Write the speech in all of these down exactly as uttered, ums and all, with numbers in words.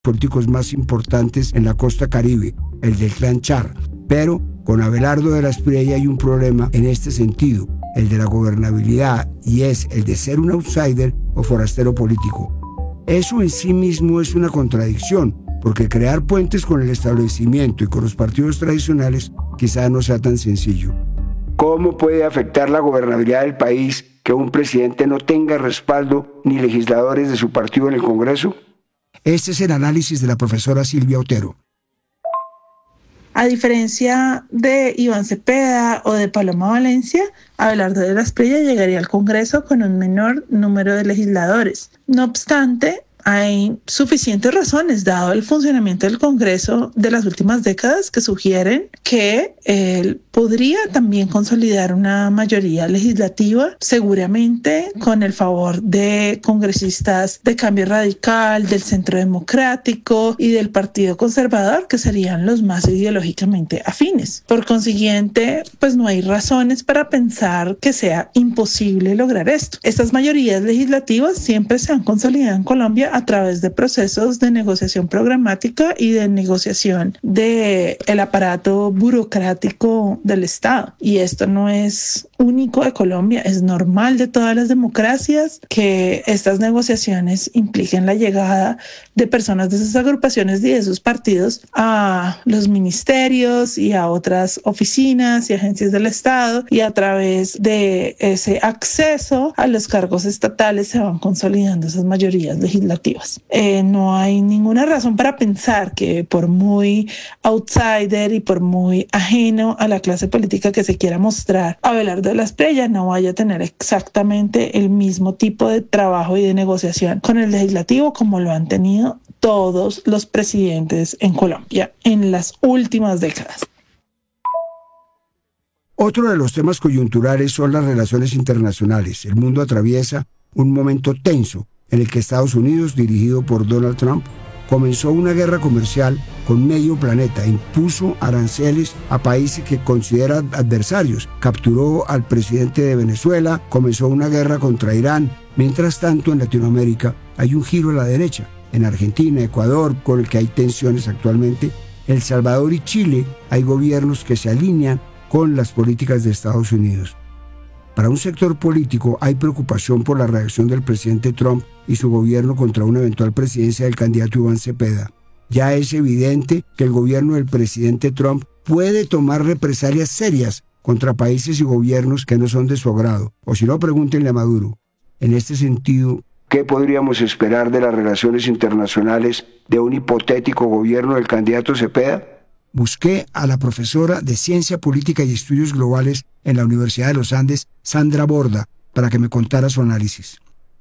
políticos más importantes en la costa caribe, el del clan Char. Pero con Abelardo de la Espriella hay un problema en este sentido, el de la gobernabilidad, y es el de ser un outsider o forastero político. Eso en sí mismo es una contradicción, porque crear puentes con el establecimiento y con los partidos tradicionales quizá no sea tan sencillo. ¿Cómo puede afectar la gobernabilidad del país que un presidente no tenga respaldo ni legisladores de su partido en el Congreso? Este es el análisis de la profesora Silvia Otero. A diferencia de Iván Cepeda o de Paloma Valencia, Abelardo de la Espriella llegaría al Congreso con un menor número de legisladores. No obstante, hay suficientes razones, dado el funcionamiento del Congreso de las últimas décadas, que sugieren que él podría también consolidar una mayoría legislativa, seguramente con el favor de congresistas de Cambio Radical, del Centro Democrático y del Partido Conservador, que serían los más ideológicamente afines. Por consiguiente, pues no hay razones para pensar que sea imposible lograr esto. Estas mayorías legislativas siempre se han consolidado en Colombia a través de procesos de negociación programática y de negociación del aparato burocrático del Estado. Y esto no es único de Colombia, es normal de todas las democracias que estas negociaciones impliquen la llegada de personas de sus agrupaciones y de sus partidos a los ministerios y a otras oficinas y agencias del Estado, y a través de ese acceso a los cargos estatales se van consolidando esas mayorías legislativas. Eh, no hay ninguna razón para pensar que por muy outsider y por muy ajeno a la clase política que se quiera mostrar, Abelardo de la Espriella no vaya a tener exactamente el mismo tipo de trabajo y de negociación con el legislativo como lo han tenido todos los presidentes en Colombia en las últimas décadas. Otro de los temas coyunturales son las relaciones internacionales. El mundo atraviesa un momento tenso en el que Estados Unidos, dirigido por Donald Trump, comenzó una guerra comercial con medio planeta, impuso aranceles a países que considera adversarios, capturó al presidente de Venezuela, comenzó una guerra contra Irán. Mientras tanto, en Latinoamérica hay un giro a la derecha. En Argentina, Ecuador, con el que hay tensiones actualmente, El Salvador y Chile, hay gobiernos que se alinean con las políticas de Estados Unidos. Para un sector político hay preocupación por la reacción del presidente Trump y su gobierno contra una eventual presidencia del candidato Iván Cepeda. Ya es evidente que el gobierno del presidente Trump puede tomar represalias serias contra países y gobiernos que no son de su agrado. O si no, pregúntenle a Maduro. En este sentido, ¿qué podríamos esperar de las relaciones internacionales de un hipotético gobierno del candidato Cepeda? Busqué a la profesora de Ciencia Política y Estudios Globales en la Universidad de los Andes, Sandra Borda, para que me contara su análisis.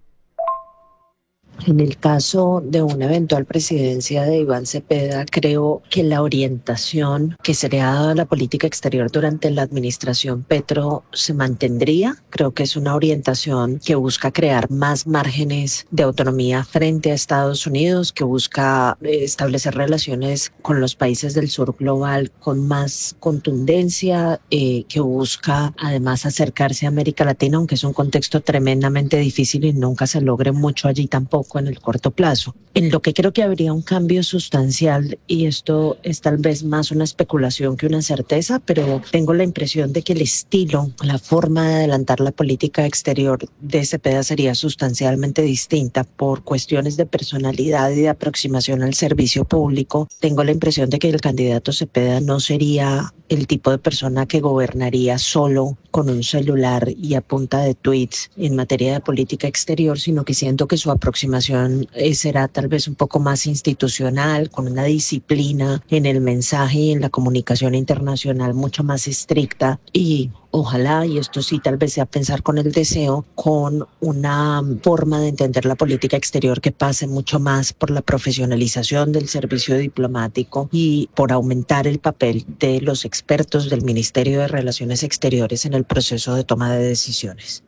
En el caso de una eventual presidencia de Iván Cepeda, creo que la orientación que se le ha dado a la política exterior durante la administración Petro se mantendría. Creo que es una orientación que busca crear más márgenes de autonomía frente a Estados Unidos, que busca establecer relaciones con los países del sur global con más contundencia, eh, que busca además acercarse a América Latina, aunque es un contexto tremendamente difícil y nunca se logre mucho allí tampoco en el corto plazo. En lo que creo que habría un cambio sustancial, y esto es tal vez más una especulación que una certeza, pero tengo la impresión de que el estilo, la forma de adelantar la política exterior de Cepeda sería sustancialmente distinta por cuestiones de personalidad y de aproximación al servicio público. Tengo la impresión de que el candidato Cepeda no sería el tipo de persona que gobernaría solo con un celular y a punta de tweets en materia de política exterior, sino que siento que su aproximación será tal vez un poco más institucional, con una disciplina en el mensaje y en la comunicación internacional mucho más estricta, y ojalá, y esto sí tal vez sea pensar con el deseo, con una forma de entender la política exterior que pase mucho más por la profesionalización del servicio diplomático y por aumentar el papel de los expertos del Ministerio de Relaciones Exteriores en el proceso de toma de decisiones.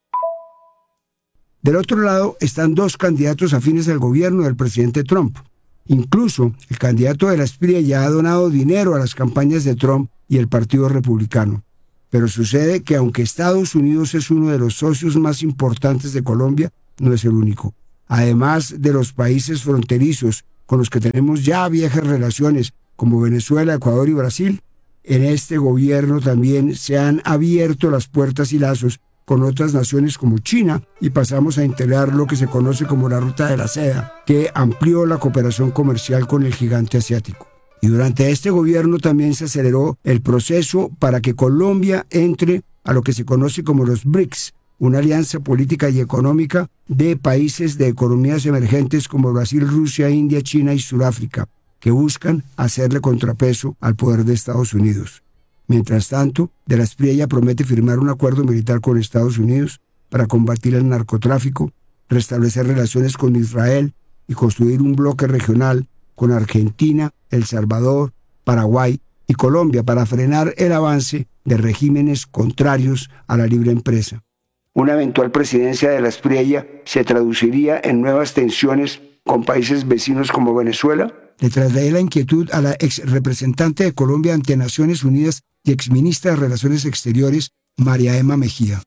Del otro lado están dos candidatos afines al gobierno del presidente Trump. Incluso el candidato de la Espriella ha donado dinero a las campañas de Trump y el Partido Republicano. Pero sucede que aunque Estados Unidos es uno de los socios más importantes de Colombia, no es el único. Además de los países fronterizos con los que tenemos ya viejas relaciones, como Venezuela, Ecuador y Brasil, en este gobierno también se han abierto las puertas y lazos con otras naciones como China y pasamos a integrar lo que se conoce como la Ruta de la Seda, que amplió la cooperación comercial con el gigante asiático. Y durante este gobierno también se aceleró el proceso para que Colombia entre a lo que se conoce como los BRICS, una alianza política y económica de países de economías emergentes como Brasil, Rusia, India, China y Sudáfrica, que buscan hacerle contrapeso al poder de Estados Unidos. Mientras tanto, De la Espriella promete firmar un acuerdo militar con Estados Unidos para combatir el narcotráfico, restablecer relaciones con Israel y construir un bloque regional con Argentina, El Salvador, Paraguay y Colombia para frenar el avance de regímenes contrarios a la libre empresa. Una eventual presidencia de la Espriella se traduciría en nuevas tensiones con países vecinos como Venezuela. Le trasladé la inquietud a la ex representante de Colombia ante Naciones Unidas y exministra de Relaciones Exteriores, María Emma Mejía.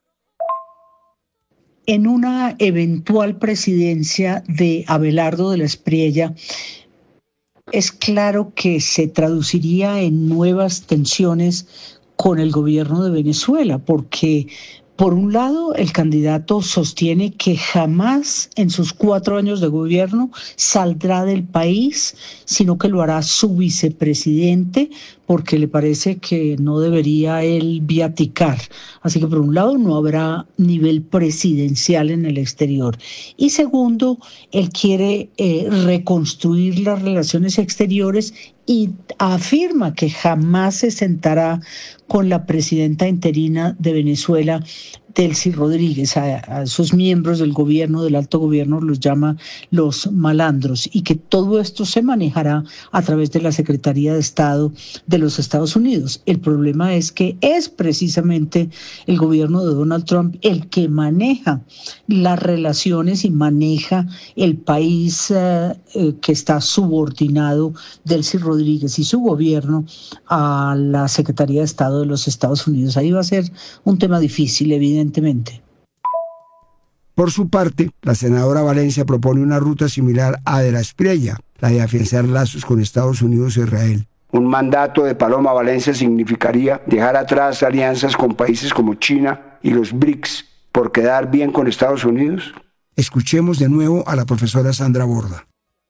En una eventual presidencia de Abelardo de la Espriella, es claro que se traduciría en nuevas tensiones con el gobierno de Venezuela, porque por un lado, el candidato sostiene que jamás en sus cuatro años de gobierno saldrá del país, sino que lo hará su vicepresidente, porque le parece que no debería él viaticar. Así que por un lado no habrá nivel presidencial en el exterior. Y segundo, él quiere eh, reconstruir las relaciones exteriores y afirma que jamás se sentará con la presidenta interina de Venezuela, Delcy Rodríguez. A, a sus miembros del gobierno, del alto gobierno, los llama los malandros, y que todo esto se manejará a través de la Secretaría de Estado de los Estados Unidos. El problema es que es precisamente el gobierno de Donald Trump el que maneja las relaciones y maneja el país eh, eh, que está subordinado, Delcy Rodríguez y su gobierno, a la Secretaría de Estado de los Estados Unidos. Ahí va a ser un tema difícil, evidentemente. Por su parte, la senadora Valencia propone una ruta similar a De la Espriella, la de afianzar lazos con Estados Unidos e Israel. Un mandato de Paloma Valencia significaría dejar atrás alianzas con países como China y los BRICS por quedar bien con Estados Unidos. Escuchemos de nuevo a la profesora Sandra Borda.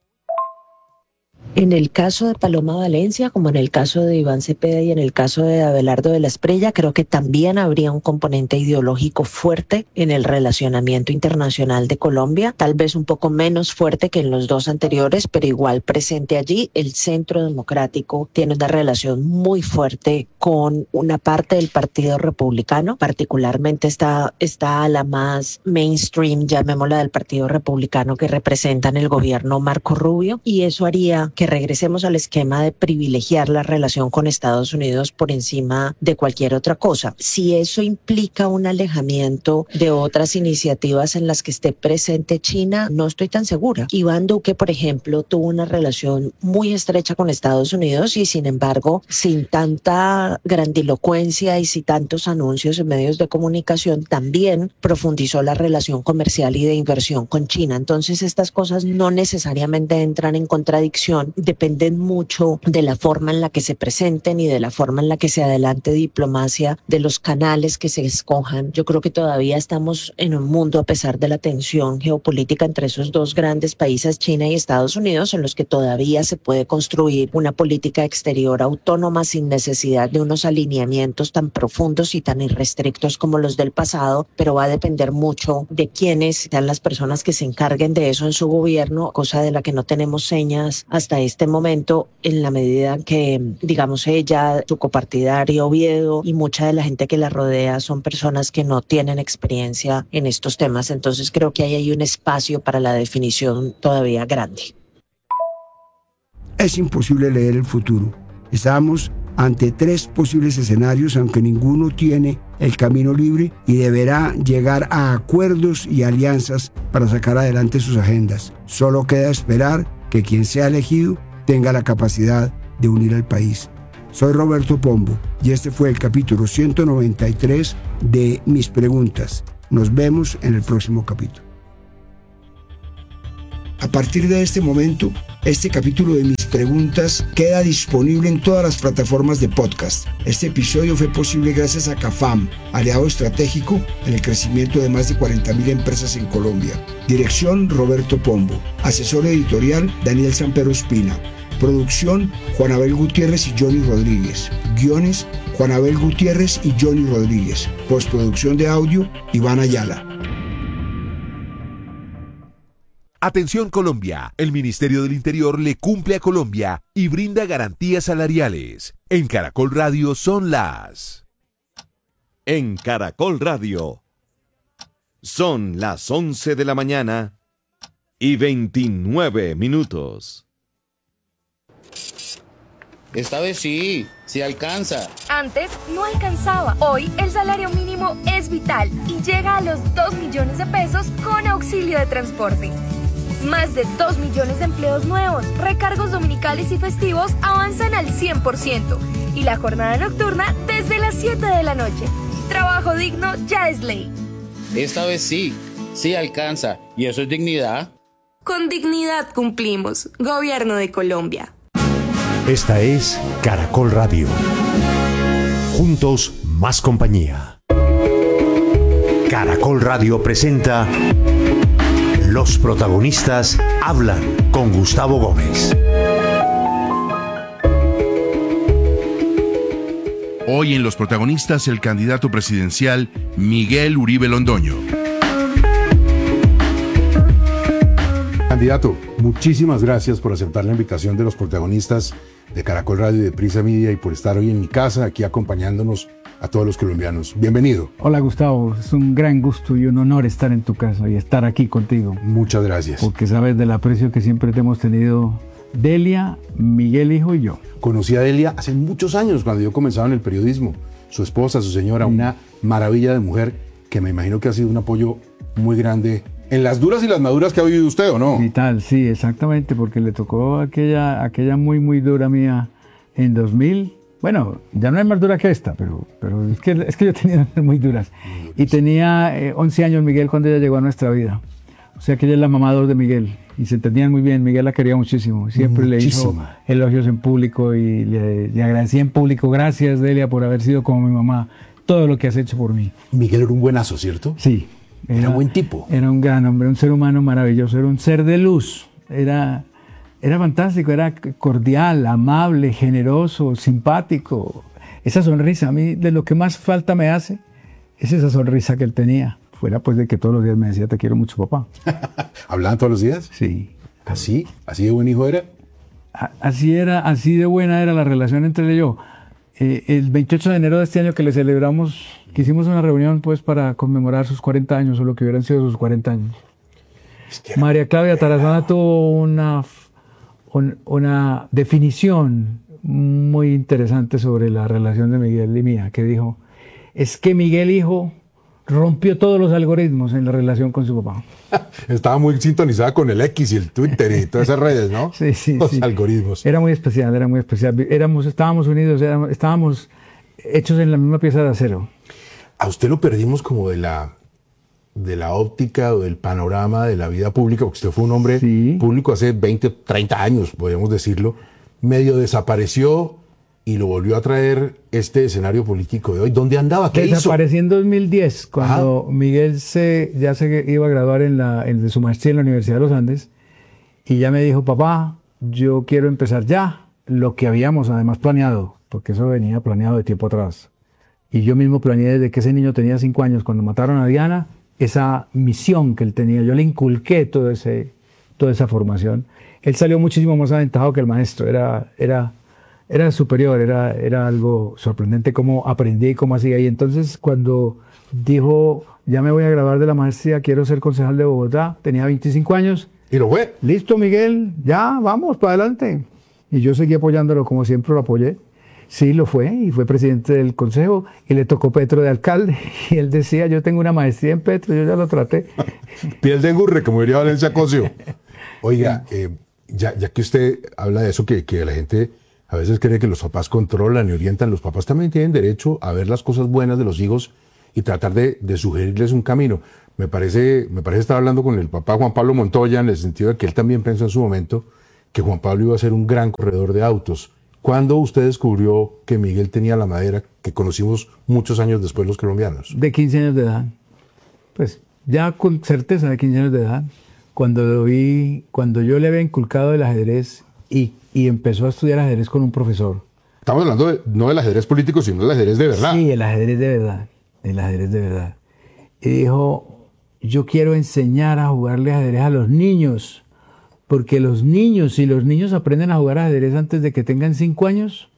En el caso de Paloma Valencia, como en el caso de Iván Cepeda y en el caso de Abelardo de la Espriella, creo que también habría un componente ideológico fuerte en el relacionamiento internacional de Colombia, tal vez un poco menos fuerte que en los dos anteriores, pero igual presente allí. El Centro Democrático tiene una relación muy fuerte con una parte del Partido Republicano, particularmente está, está a la más mainstream, llamémosla, del Partido Republicano, que representan el gobierno Marco Rubio, y eso haría que regresemos al esquema de privilegiar la relación con Estados Unidos por encima de cualquier otra cosa. Si eso implica un alejamiento de otras iniciativas en las que esté presente China, no estoy tan segura. Iván Duque, por ejemplo, tuvo una relación muy estrecha con Estados Unidos y, sin embargo, sin tanta grandilocuencia y sin tantos anuncios en medios de comunicación, también profundizó la relación comercial y de inversión con China. Entonces, estas cosas no necesariamente entran en contradicción, dependen mucho de la forma en la que se presenten y de la forma en la que se adelante diplomacia, de los canales que se escojan. Yo creo que todavía estamos en un mundo, a pesar de la tensión geopolítica entre esos dos grandes países, China y Estados Unidos, en los que todavía se puede construir una política exterior autónoma sin necesidad de unos alineamientos tan profundos y tan irrestrictos como los del pasado, pero va a depender mucho de quiénes sean las personas que se encarguen de eso en su gobierno, cosa de la que no tenemos señas hasta este momento, en la medida que, digamos, ella, su copartidario Oviedo y mucha de la gente que la rodea son personas que no tienen experiencia en estos temas. Entonces creo que ahí hay un espacio para la definición todavía grande. Es imposible leer el futuro. Estamos ante tres posibles escenarios, aunque ninguno tiene el camino libre y deberá llegar a acuerdos y alianzas para sacar adelante sus agendas. Solo queda esperar que quien sea elegido tenga la capacidad de unir al país. Soy Roberto Pombo y este fue el capítulo ciento noventa y tres de Mis Preguntas. Nos vemos en el próximo capítulo. A partir de este momento, Este capítulo de Mis Preguntas queda disponible en todas las plataformas de podcast. Este episodio fue posible gracias a CAFAM, aliado estratégico en el crecimiento de más de cuarenta mil empresas en Colombia. Dirección Roberto Pombo. Asesor editorial Daniel Sampero Espina. Producción Juan Abel Gutiérrez y Johnny Rodríguez. Guiones Juan Abel Gutiérrez y Johnny Rodríguez. Postproducción de audio Iván Ayala. Atención Colombia, el Ministerio del Interior le cumple a Colombia y brinda garantías salariales. En Caracol Radio son las... En Caracol Radio son las once de la mañana y veintinueve minutos. Esta vez sí, sí alcanza. Antes no alcanzaba. Hoy el salario mínimo es vital y llega a los dos millones de pesos con auxilio de transporte. Más de dos millones de empleos nuevos, recargos dominicales y festivos avanzan al cien por ciento y la jornada nocturna desde las siete de la noche. Trabajo digno ya es ley. Esta vez sí, sí alcanza. ¿Y eso es dignidad? Con dignidad cumplimos. Gobierno de Colombia. Esta es Caracol Radio. Juntos, más compañía. Caracol Radio presenta Los protagonistas hablan con Gustavo Gómez. Hoy en Los protagonistas, el candidato presidencial Miguel Uribe Londoño. Candidato, muchísimas gracias por aceptar la invitación de Los protagonistas de Caracol Radio y de Prisa Media y por estar hoy en mi casa, aquí acompañándonos a todos los colombianos. Bienvenido. Hola Gustavo, es un gran gusto y un honor estar en tu casa y estar aquí contigo. Muchas gracias. Porque sabes del aprecio que siempre te hemos tenido Delia, Miguel hijo y yo. Conocí a Delia hace muchos años cuando yo comenzaba en el periodismo. Su esposa, su señora, una maravilla de mujer que me imagino que ha sido un apoyo muy grande en las duras y las maduras que ha vivido usted, ¿o no? Vital, sí, exactamente, porque le tocó aquella, aquella muy, muy dura mía en dos mil. Bueno, ya no es más dura que esta, pero, pero es, que, es que yo tenía muy duras. Y tenía eh, once años Miguel cuando ella llegó a nuestra vida. O sea que ella es la mamá dos de Miguel. Y se entendían muy bien. Miguel la quería muchísimo. Siempre muchísimo. Le hizo elogios en público y le, le agradecía en público. Gracias, Delia, por haber sido como mi mamá. Todo lo que has hecho por mí. Miguel era un buenazo, ¿cierto? Sí. Era, era un buen tipo. Era un gran hombre, un ser humano maravilloso. Era un ser de luz. Era... Era fantástico, era cordial, amable, generoso, simpático. Esa sonrisa, a mí de lo que más falta me hace es esa sonrisa que él tenía. Fuera pues de que todos los días me decía, te quiero mucho, papá. ¿Hablaban todos los días? Sí. ¿Así? ¿Así de buen hijo era? Así era, así de buena era la relación entre él y yo. Eh, el veintiocho de enero de este año que le celebramos, que hicimos una reunión pues para conmemorar sus cuarenta años o lo que hubieran sido sus cuarenta años. Es que era... María Claudia Tarazona tuvo una... una definición muy interesante sobre la relación de Miguel y mía, que dijo, es que Miguel hijo rompió todos los algoritmos en la relación con su papá. Estaba muy sintonizada con el X y el Twitter y todas esas redes, ¿no? Sí, sí, los sí. algoritmos. Era muy especial, era muy especial. Éramos, estábamos unidos, éramos, estábamos hechos en la misma pieza de acero. A usted lo perdimos como de la... de la óptica o del panorama de la vida pública, porque usted fue un hombre sí. público hace veinte, treinta años, podríamos decirlo, medio desapareció y lo volvió a traer este escenario político de hoy. ¿Dónde andaba? ¿Qué Desapareció hizo? en dos mil diez, cuando Ajá. Miguel se, ya se iba a graduar en, la, en su maestría en la Universidad de los Andes, y ya me dijo, papá, yo quiero empezar ya lo que habíamos además planeado, porque eso venía planeado de tiempo atrás. Y yo mismo planeé desde que ese niño tenía cinco años, cuando mataron a Diana, esa misión que él tenía, yo le inculqué todo ese, toda esa formación. Él salió muchísimo más aventajado que el maestro, era, era, era superior, era, era algo sorprendente cómo aprendí y cómo hacía. Y entonces cuando dijo, ya me voy a graduar de la maestría, quiero ser concejal de Bogotá, tenía veinticinco años. ¿Y lo fue? Listo, Miguel, ya, vamos, para adelante. Y yo seguí apoyándolo como siempre lo apoyé. Sí, lo fue, y fue presidente del consejo, y le tocó Petro de alcalde, y él decía, yo tengo una maestría en Petro, yo ya lo traté. Piel de gurre, como diría Valencia Cosio. Oiga, eh, ya, ya que usted habla de eso, que, que la gente a veces cree que los papás controlan y orientan, los papás también tienen derecho a ver las cosas buenas de los hijos y tratar de, de sugerirles un camino. Me parece, me parece estar hablando con el papá Juan Pablo Montoya, en el sentido de que él también pensó en su momento que Juan Pablo iba a ser un gran corredor de autos. ¿Cuándo usted descubrió que Miguel tenía la madera que conocimos muchos años después los colombianos? De quince años de edad. Pues ya con certeza de quince años de edad. Cuando lo vi, cuando yo le había inculcado el ajedrez y, y empezó a estudiar ajedrez con un profesor. Estamos hablando de, no del ajedrez político, sino del ajedrez de verdad. Sí, el ajedrez de verdad. El ajedrez de verdad. Y dijo, yo quiero enseñar a jugarle ajedrez a los niños. Porque los niños, si los niños aprenden a jugar ajedrez antes de que tengan cinco años,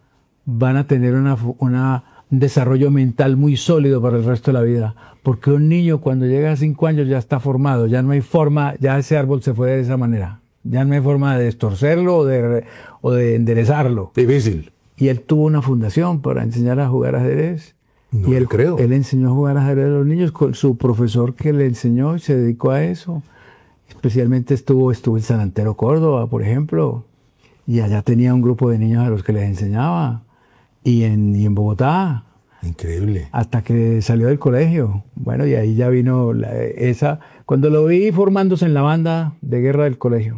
van a tener una, una, un desarrollo mental muy sólido para el resto de la vida. Porque un niño cuando llega a cinco años ya está formado, ya no hay forma, ya ese árbol se fue de esa manera. Ya no hay forma de destorcerlo o de, o de enderezarlo. Difícil. Y él tuvo una fundación para enseñar a jugar ajedrez. No y él, lo creo. Él enseñó a jugar ajedrez a los niños con su profesor que le enseñó y se dedicó a eso. Especialmente estuvo, estuvo en San Antero, Córdoba, por ejemplo, y allá tenía un grupo de niños a los que les enseñaba, y en, y en Bogotá. Increíble. Hasta que salió del colegio. Bueno, y ahí ya vino la, esa, cuando lo vi formándose en la banda de guerra del colegio,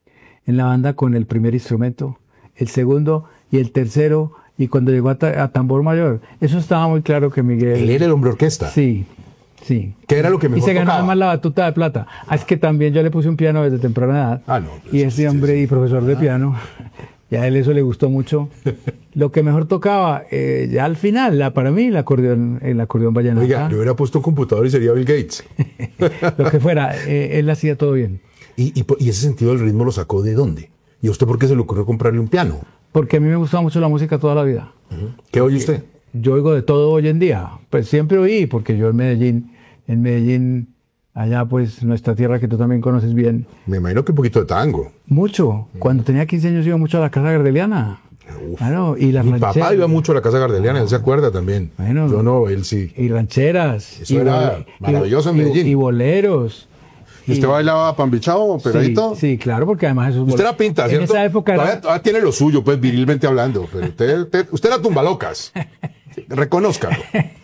en la banda con el primer instrumento, el segundo y el tercero, y cuando llegó a, ta, a tambor mayor, eso estaba muy claro que Miguel... ¿Él era el hombre orquesta? Sí. Sí. ¿Qué era lo que mejor Y se ganó tocaba? además la batuta de plata. Ah, es que también yo le puse un piano desde temprana edad. Ah, no. Y este hombre, y profesor de piano, y a él eso le gustó mucho. Lo que mejor tocaba, eh, ya al final, la, para mí, el acordeón, el acordeón vallenato. Oiga, le hubiera puesto un computador y sería Bill Gates. Lo que fuera, eh, él hacía todo bien. ¿Y, y, ¿Y ese sentido del ritmo lo sacó de dónde? ¿Y a usted por qué se le ocurrió comprarle un piano? Porque a mí me gustaba mucho la música toda la vida. Uh-huh. ¿Qué oye usted? Yo oigo de todo hoy en día. Pues siempre oí, porque yo en Medellín... En Medellín, allá pues nuestra tierra que tú también conoces bien. Me imagino que un poquito de tango. Mucho. Cuando tenía quince años iba mucho a la Casa Gardeliana. Claro, y las Mi rancheras. papá iba mucho a la Casa Gardeliana, él se acuerda también. Bueno, yo no, él sí. Y rancheras. Eso y era bol- maravilloso en y- Medellín. Y boleros. ¿Y usted bailaba pambichao, pegadito? Sí, sí, claro, porque además eso Usted era pinta, ¿cierto? En esa época todavía, era... todavía tiene lo suyo, pues, virilmente hablando. Pero usted, usted, usted era tumbalocas. Reconózcalo.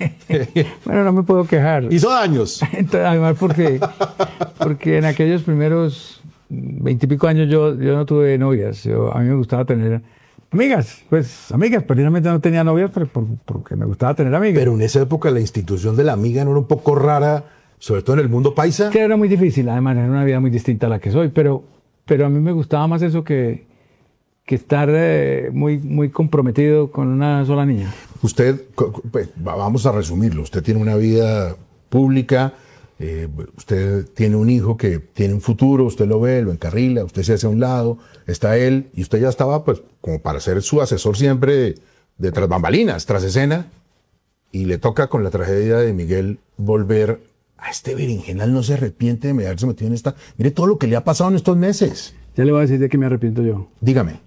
Bueno, no me puedo quejar. Hizo daños. Entonces, además porque, porque en aquellos primeros veintipico años yo, yo no tuve novias. Yo, a mí me gustaba tener amigas. Pues amigas, precisamente no tenía novias, pero por- porque me gustaba tener amigas. Pero en esa época la institución de la amiga no era un poco rara, sobre todo en el mundo paisa. Que era muy difícil, además era una vida muy distinta a la que soy, pero, pero a mí me gustaba más eso que, que estar eh, muy, muy comprometido con una sola niña. Usted, co- co- pues, va- vamos a resumirlo, usted tiene una vida pública, eh, usted tiene un hijo que tiene un futuro, usted lo ve, lo encarrila, usted se hace a un lado, está él, y usted ya estaba pues como para ser su asesor siempre de tras bambalinas, tras escena, y le toca con la tragedia de Miguel volver a este berenjenal. No se arrepiente de haberse metido en esta... Mire todo lo que le ha pasado en estos meses. Ya le voy a decir de qué me arrepiento yo. Dígame.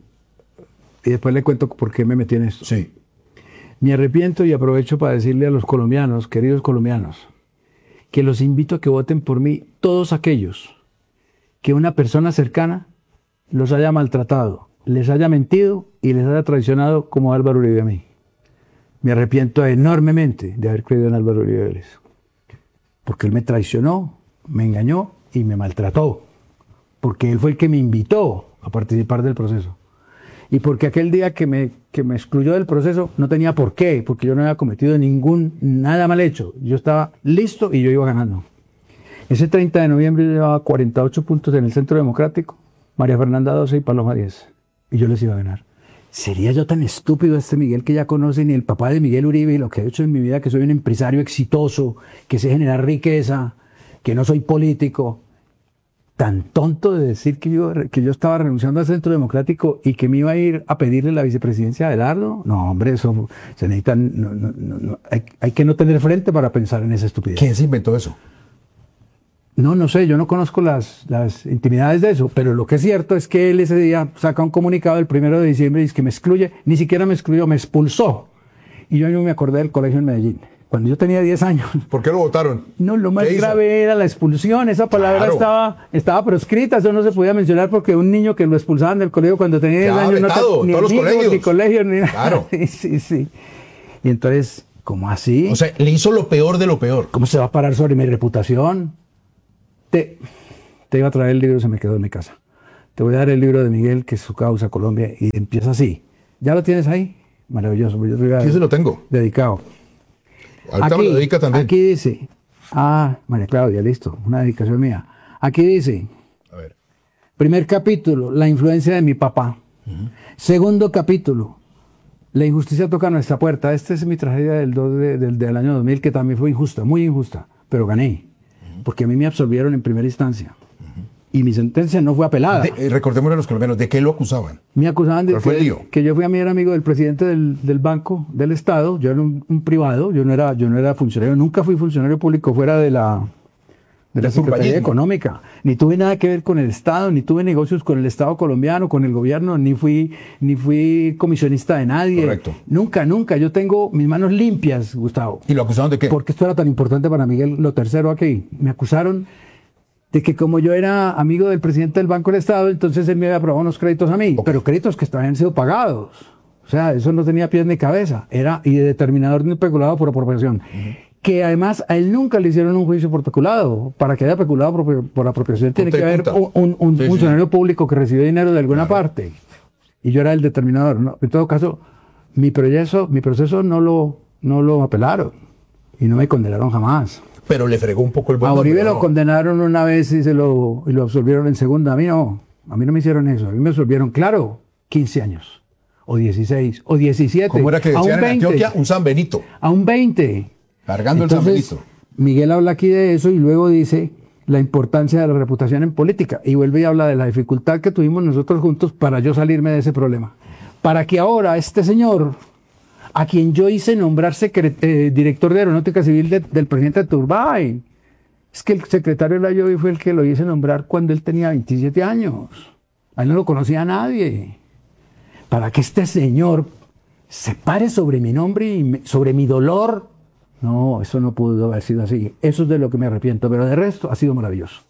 Y después le cuento por qué me metí en esto. Sí. Me arrepiento y aprovecho para decirle a los colombianos, queridos colombianos, que los invito a que voten por mí todos aquellos que una persona cercana los haya maltratado, les haya mentido y les haya traicionado como Álvaro Uribe a mí. Me arrepiento enormemente de haber creído en Álvaro Uribe Vélez, porque él me traicionó, me engañó y me maltrató, porque él fue el que me invitó a participar del proceso. Y porque aquel día que me, que me excluyó del proceso no tenía por qué, porque yo no había cometido ningún, nada mal hecho. Yo estaba listo y yo iba ganando. Ese treinta de noviembre yo llevaba cuarenta y ocho puntos en el Centro Democrático, María Fernanda doce y Paloma diez. Y yo les iba a ganar. ¿Sería yo tan estúpido este Miguel que ya conoce ni el papá de Miguel Uribe y lo que he hecho en mi vida, que soy un empresario exitoso, que sé generar riqueza, que no soy político? Tan tonto de decir que yo, que yo estaba renunciando al Centro Democrático y que me iba a ir a pedirle la vicepresidencia a Abelardo. No, hombre, eso se necesita. No, no, no, no. Hay, hay que no tener frente para pensar en esa estupidez. ¿Quién se inventó eso? No, no sé, yo no conozco las, las intimidades de eso, pero lo que es cierto es que él ese día saca un comunicado el primero de diciembre y dice que me excluye, ni siquiera me excluyó, me expulsó. Y yo no me acordé del colegio en Medellín. Cuando yo tenía diez años. ¿Por qué lo votaron? No, lo más ¿Qué hizo? grave era la expulsión. Esa palabra Claro. estaba, estaba proscrita. Eso no se podía mencionar porque un niño que lo expulsaban del colegio cuando tenía diez Quedaba años vetado, no te- ni todos los amigos, colegios. ni colegio, ni nada. Claro. Sí, sí, sí. Y entonces, ¿cómo así? O sea, le hizo lo peor de lo peor. ¿Cómo se va a parar sobre mi reputación? Te, te iba a traer el libro, se me quedó en mi casa. Te voy a dar el libro de Miguel, que es Su causa Colombia, y empieza así. ¿Ya lo tienes ahí? Maravilloso. Yo sí, se lo tengo. Dedicado. Ahorita aquí, me lo dedica también. Aquí dice, ah, María Claudia, listo, una dedicación mía. Aquí dice, a ver. Primer capítulo, la influencia de mi papá. Uh-huh. Segundo capítulo, la injusticia toca nuestra puerta. Esta es mi tragedia del, dos de, del, del año dos mil, que también fue injusta, muy injusta, pero gané, uh-huh. porque a mí me absolvieron en primera instancia. Y mi sentencia no fue apelada. De, eh, recordemos a los colombianos, ¿de qué lo acusaban? Me acusaban de fue que, que yo fui a mi amigo del presidente del, del Banco del Estado. Yo era un, un privado, yo no era, yo no era funcionario, nunca fui funcionario público fuera de la, de la Secretaría Económica. Ni tuve nada que ver con el Estado, ni tuve negocios con el Estado colombiano, con el gobierno, ni fui, ni fui comisionista de nadie. Correcto. Nunca, nunca. Yo tengo mis manos limpias, Gustavo. ¿Y lo acusaron de qué? Porque esto era tan importante para Miguel. Lo tercero aquí, me acusaron de que como yo era amigo del presidente del Banco del Estado, entonces él me había aprobado unos créditos a mí, okay. pero créditos que habían sido pagados. O sea, eso no tenía pies ni cabeza. Era y de determinador de un peculado por apropiación. Uh-huh. Que además a él nunca le hicieron un juicio por peculado. Para que haya peculado por, por apropiación tiene que haber un, un, un sí, funcionario sí. público que recibió dinero de alguna claro. parte. Y yo era el determinador. ¿no? En todo caso, mi proceso, mi proceso no lo, no lo apelaron y no me condenaron jamás. Pero le fregó un poco el buen A Uribe nombre, lo ¿no? condenaron una vez y, se lo, y lo absolvieron en segunda. A mí no, a mí no me hicieron eso. A mí me absolvieron, claro, quince años, o dieciséis, o diecisiete. ¿Cómo era que decían en Antioquia? Un San Benito. A un veinte. Cargando Entonces, el San Benito. Miguel habla aquí de eso y luego dice la importancia de la reputación en política. Y vuelve y habla de la dificultad que tuvimos nosotros juntos para yo salirme de ese problema. Para que ahora este señor, a quien yo hice nombrar secret, eh, director de Aeronáutica Civil de, del presidente Turbay. Es que el secretario de la Llovi fue el que lo hice nombrar cuando él tenía veintisiete años. A él no lo conocía nadie. Para que este señor se pare sobre mi nombre y me, sobre mi dolor. No, eso no pudo haber sido así. Eso es de lo que me arrepiento, pero de resto ha sido maravilloso.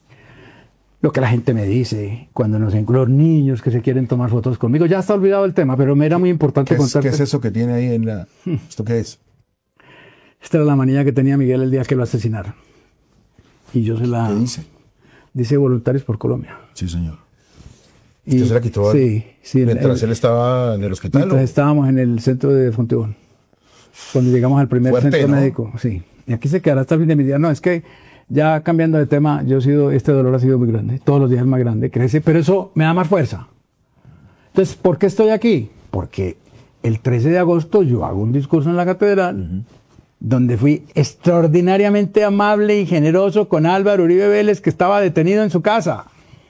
Lo que la gente me dice cuando nos los niños que se quieren tomar fotos conmigo. Ya está olvidado el tema, pero me era muy importante ¿Qué es, contarte. ¿Qué es eso que tiene ahí en la...? ¿Esto qué es? Esta era la manía que tenía Miguel el día que lo asesinaron. Y yo se la... ¿Qué dice? Dice Voluntarios por Colombia. Sí, señor. Y ¿Usted se la quitó? Sí, sí. Mientras el, él estaba en el hospital. Mientras ¿o? estábamos en el centro de Fontibón. Cuando llegamos al primer Fuerte, centro ¿no? médico. Sí. Y aquí se quedará hasta el fin de mi día. No, es que... Ya cambiando de tema, yo he sido, este dolor ha sido muy grande, todos los días es más grande, crece, pero eso me da más fuerza. Entonces, ¿por qué estoy aquí? Porque el trece de agosto yo hago un discurso en la catedral, uh-huh. donde fui extraordinariamente amable y generoso con Álvaro Uribe Vélez, que estaba detenido en su casa.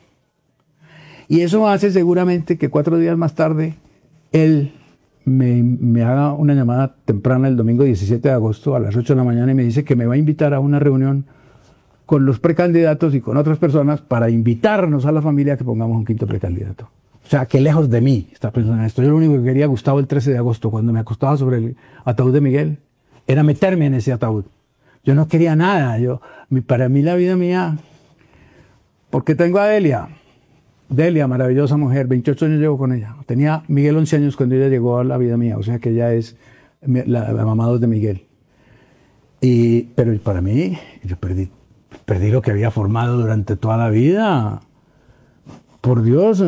Y eso hace seguramente que cuatro días más tarde, él me, me haga una llamada temprana el domingo diecisiete de agosto a las ocho de la mañana y me dice que me va a invitar a una reunión con los precandidatos y con otras personas para invitarnos a la familia a que pongamos un quinto precandidato. O sea, que lejos de mí está pensando en esto. Yo lo único que quería, Gustavo, el trece de agosto, cuando me acostaba sobre el ataúd de Miguel, era meterme en ese ataúd. Yo no quería nada. Yo, para mí la vida mía, porque tengo a Delia. Delia, maravillosa mujer, veintiocho años llevo con ella. Tenía Miguel once años cuando ella llegó a la vida mía, o sea que ella es la, la mamá de Miguel. Y, pero para mí, yo perdí Perdí lo que había formado durante toda la vida. Por Dios,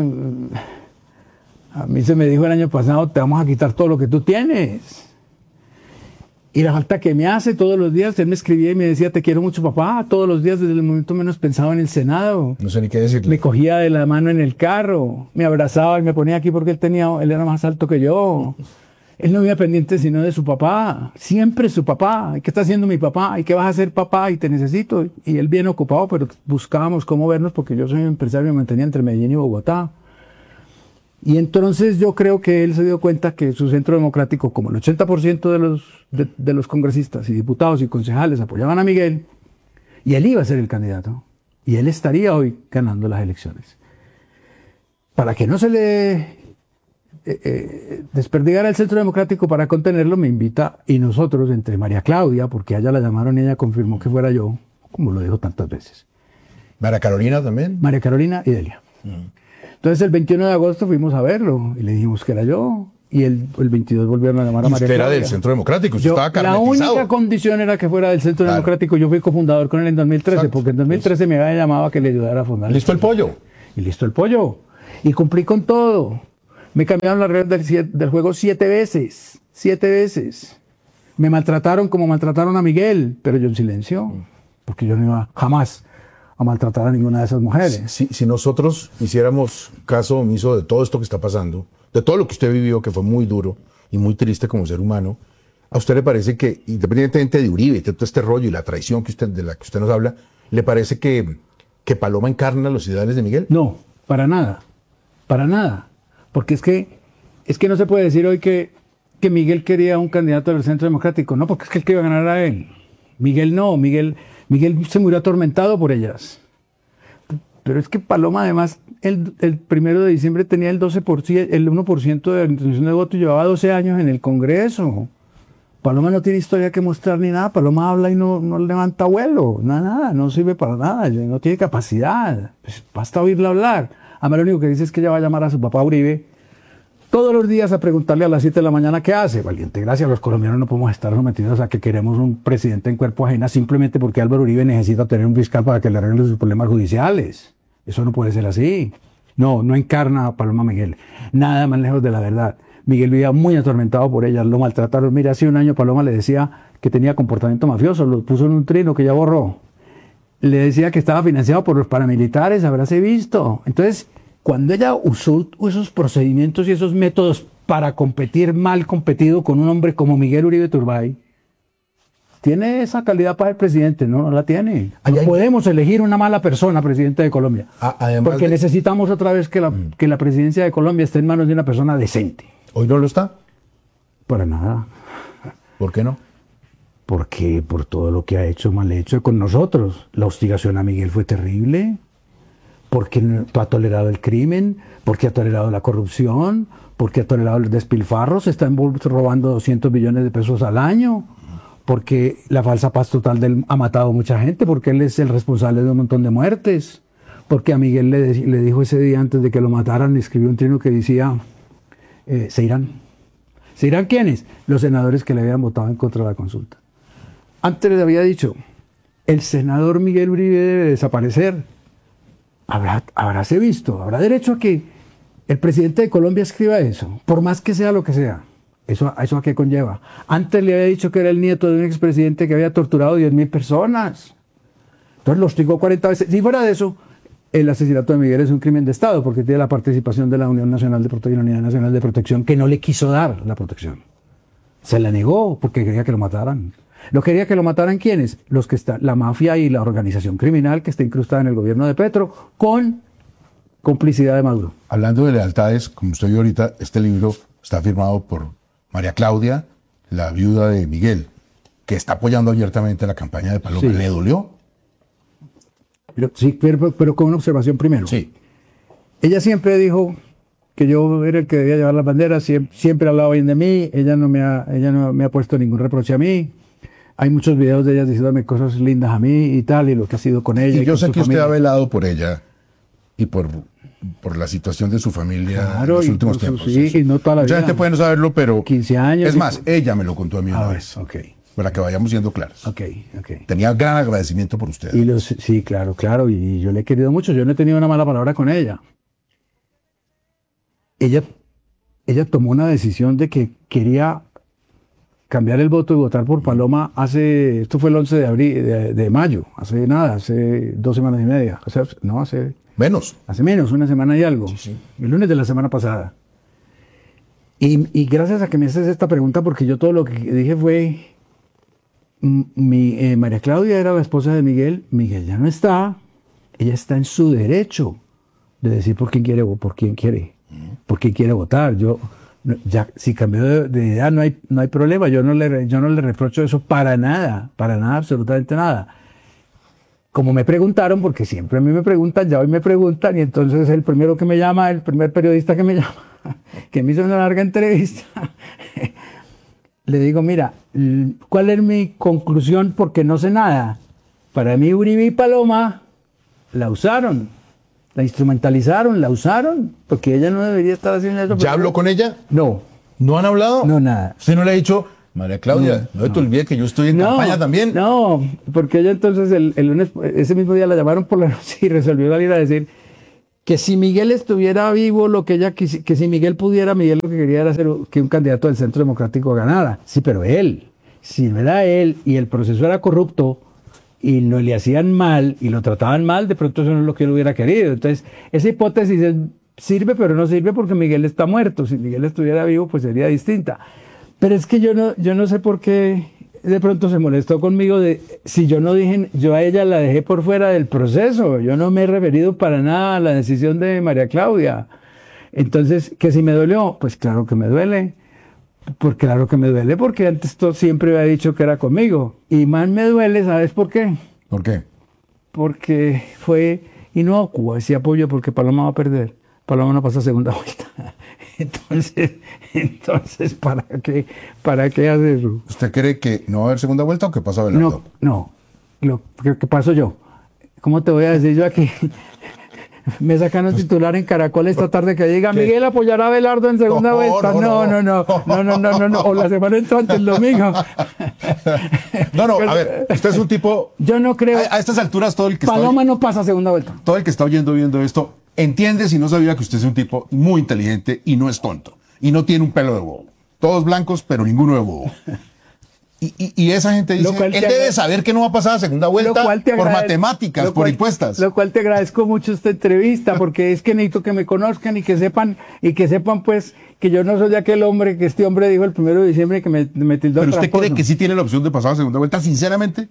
a mí se me dijo el año pasado, te vamos a quitar todo lo que tú tienes. Y la falta que me hace todos los días, él me escribía y me decía, te quiero mucho, papá, todos los días desde el momento menos pensaba en el Senado. No sé ni qué decirle. Me cogía de la mano en el carro, me abrazaba y me ponía aquí porque él tenía, él era más alto que yo. Él no vivía pendiente sino de su papá, siempre su papá. ¿Qué está haciendo mi papá? ¿Y qué vas a hacer, papá? Y te necesito. Y él bien ocupado, pero buscábamos cómo vernos porque yo soy un empresario y me mantenía entre Medellín y Bogotá. Y entonces yo creo que él se dio cuenta que su centro democrático, como el ochenta por ciento de los, de, de los congresistas y diputados y concejales apoyaban a Miguel, y él iba a ser el candidato, y él estaría hoy ganando las elecciones. Para que no se le... Eh, eh, desperdigar el Centro Democrático para contenerlo, me invita, y nosotros, entre María Claudia, porque a ella la llamaron y ella confirmó que fuera yo, como lo dijo tantas veces. ¿María Carolina también? María Carolina y Delia. Uh-huh. Entonces el veintiuno de agosto fuimos a verlo y le dijimos que era yo, y el, el veintidós volvieron a llamar a María Claudia. Usted era del Centro Democrático, usted yo, estaba carnetizado. La única condición era que fuera del Centro claro. Democrático. Yo fui cofundador con él en dos mil trece, exacto. Porque en dos mil trece me había llamado a que le ayudara a fundar. ¿Listo el pollo? Y listo el pollo. Y cumplí con todo. Me cambiaron las reglas del, del juego siete veces. Siete veces. Me maltrataron como maltrataron a Miguel, pero yo en silencio. Porque yo no iba jamás a maltratar a ninguna de esas mujeres. Si, si nosotros hiciéramos caso omiso de todo esto que está pasando, de todo lo que usted vivió, que fue muy duro y muy triste como ser humano, ¿a usted le parece que, independientemente de Uribe, de todo este rollo y la traición que usted, de la que usted nos habla, le parece que, que Paloma encarna los ideales de Miguel? No, para nada. Para nada. Porque es que, es que no se puede decir hoy que, que Miguel quería un candidato del Centro Democrático. No, porque es que el que iba a ganar a él. Miguel no, Miguel... Miguel se murió atormentado por ellas. Pero es que Paloma, además, el, el primero de diciembre tenía el doce por ciento, el uno por ciento de la intención de voto y llevaba doce años en el Congreso. Paloma no tiene historia que mostrar ni nada. Paloma habla y no, no levanta vuelo. Nada, nada, no sirve para nada. No tiene capacidad. Pues basta oírla hablar. Además, lo único que dice es que ella va a llamar a su papá Uribe todos los días a preguntarle a las siete de la mañana qué hace. Valiente gracia, los colombianos no podemos estar sometidos a que queremos un presidente en cuerpo ajena simplemente porque Álvaro Uribe necesita tener un fiscal para que le arregle sus problemas judiciales. Eso no puede ser así. No, no encarna a Paloma Miguel. Nada más lejos de la verdad. Miguel vivía muy atormentado por ellas, lo maltrataron. Mira, hace un año Paloma le decía que tenía comportamiento mafioso, lo puso en un trino que ya borró. Le decía que estaba financiado por los paramilitares, habráse visto. Entonces, cuando ella usó esos procedimientos y esos métodos para competir mal competido con un hombre como Miguel Uribe Turbay, tiene esa calidad para el presidente, no, no la tiene. No hay... podemos elegir una mala persona presidente de Colombia. Ah, porque de... necesitamos otra vez que la, mm. que la presidencia de Colombia esté en manos de una persona decente. ¿Hoy no lo está? Para nada. ¿Por qué no? Porque por todo lo que ha hecho, mal hecho con nosotros. La hostigación a Miguel fue terrible. Porque ha tolerado el crimen, porque ha tolerado la corrupción, porque ha tolerado los despilfarros, se están robando doscientos billones de pesos al año, porque la falsa paz total de él ha matado a mucha gente, porque él es el responsable de un montón de muertes, porque a Miguel le, le dijo ese día antes de que lo mataran, le escribió un trino que decía, eh, se irán. ¿Se irán quiénes? Los senadores que le habían votado en contra de la consulta. Antes le había dicho, el senador Miguel Uribe debe desaparecer. Habrá, habráse visto, habrá derecho a que el presidente de Colombia escriba eso, por más que sea lo que sea. ¿Eso, eso a qué conlleva? Antes le había dicho que era el nieto de un expresidente que había torturado diez mil personas. Entonces lo hostigó cuarenta veces. Si fuera de eso, el asesinato de Miguel es un crimen de Estado, porque tiene la participación de la Unión Nacional de Protección, Unidad Nacional de Protección, que no le quiso dar la protección. Se la negó porque quería que lo mataran. ¿Lo quería que lo mataran quiénes? Los que está, la mafia y la organización criminal que está incrustada en el gobierno de Petro, con complicidad de Maduro. Hablando de lealtades, como usted vio ahorita, este libro está firmado por María Claudia, la viuda de Miguel, que está apoyando abiertamente la campaña de Paloma. Sí. ¿Le dolió? Pero, sí, pero, pero con una observación primero. Sí. Ella siempre dijo que yo era el que debía llevar las banderas, siempre, siempre ha hablado bien de mí, ella no me ha, ella no me ha puesto ningún reproche a mí. Hay muchos videos de ella diciéndome cosas lindas a mí y tal, y lo que ha sido con ella. Y yo y sé que familia. Usted ha velado por ella y por, por la situación de su familia claro, en los últimos su, tiempos. Sí, y no toda la Mucha vida. gente puede no saberlo, pero... quince años. Es más, ella me lo contó a mí una ah, vez. Ok. Para que vayamos siendo claros. Ok, ok. Tenía gran agradecimiento por usted. Y los, sí, claro, claro. Y yo le he querido mucho. Yo no he tenido una mala palabra con ella. Ella, ella tomó una decisión de que quería cambiar el voto y votar por Paloma hace, esto fue el once de abril, de, de mayo, hace nada, hace dos semanas y media, o sea, no, hace... Menos. Hace menos, una semana y algo, sí, sí. El lunes de la semana pasada. Y, y gracias a que me haces esta pregunta, porque yo todo lo que dije fue, mi, eh, María Claudia era la esposa de Miguel, Miguel ya no está, ella está en su derecho de decir por quién quiere, por quién quiere, por quién quiere votar. Yo... Ya, si cambió de, de idea no hay, no hay problema, yo no, le, yo no le reprocho eso para nada, para nada, absolutamente nada. Como me preguntaron, porque siempre a mí me preguntan, ya hoy me preguntan, y entonces el primero que me llama, el primer periodista que me llama, que me hizo una larga entrevista, le digo, mira, ¿cuál es mi conclusión? Porque no sé nada. Para mí Uribe y Paloma la usaron. La instrumentalizaron, la usaron, porque ella no debería estar haciendo eso. ¿Ya habló con ella? No. ¿No han hablado? No, nada. ¿Usted no le ha dicho, María Claudia, no, no, no te olvides que yo estoy en no, campaña también? No, porque ella entonces el, el lunes, ese mismo día la llamaron por la noche y resolvió salir a decir que si Miguel estuviera vivo, lo que ella quisi- que si Miguel pudiera, Miguel lo que quería era hacer que un candidato del Centro Democrático ganara. Sí, pero él, si no era él y el proceso era corrupto y no le hacían mal y lo trataban mal, de pronto eso no es lo que él hubiera querido. Entonces, esa hipótesis es- sirve, pero no sirve porque Miguel está muerto. Si Miguel estuviera vivo, pues sería distinta. Pero es que yo no, yo no sé por qué de pronto se molestó conmigo de si yo no dije, yo a ella la dejé por fuera del proceso. Yo no me he referido para nada a la decisión de María Claudia. Entonces, que si me dolió, pues claro que me duele. Pues claro que me duele porque antes todo siempre había dicho que era conmigo. Y más me duele, ¿sabes por qué? ¿Por qué? Porque fue inocuo ese apoyo porque Paloma va a perder. Paloma no pasa segunda vuelta. Entonces, entonces ¿para qué, para qué hacerlo? ¿Usted cree que no va a haber segunda vuelta o que pasa Abelardo? No, no. Lo que, que paso yo. ¿Cómo te voy a decir yo aquí? Me sacan un titular en Caracol esta tarde que diga ¿Qué? Miguel apoyará a Abelardo en segunda No, vuelta. no, No, no. no, no, no, no, no, no, no. O la semana entrante, el domingo. No, no, a ver, usted es un tipo... Yo no creo. A, a estas alturas todo el que está... Paloma no pasa segunda vuelta. Todo el que está oyendo viendo esto entiende si no sabía que usted es un tipo muy inteligente y no es tonto. Y no tiene un pelo de bobo. Todos blancos, pero ninguno de bobo. Y, y, y esa gente dice, Lo cual él te debe agra- saber que no va a pasar a segunda vuelta Lo cual te por agradezco- matemáticas, lo por cual- impuestas. Lo cual te agradezco mucho esta entrevista, porque es que necesito que me conozcan y que sepan, y que sepan pues que yo no soy aquel hombre que este hombre dijo el primero de diciembre que me, me tildó ¿Pero usted tramposo. cree que sí tiene la opción de pasar a segunda vuelta, sinceramente?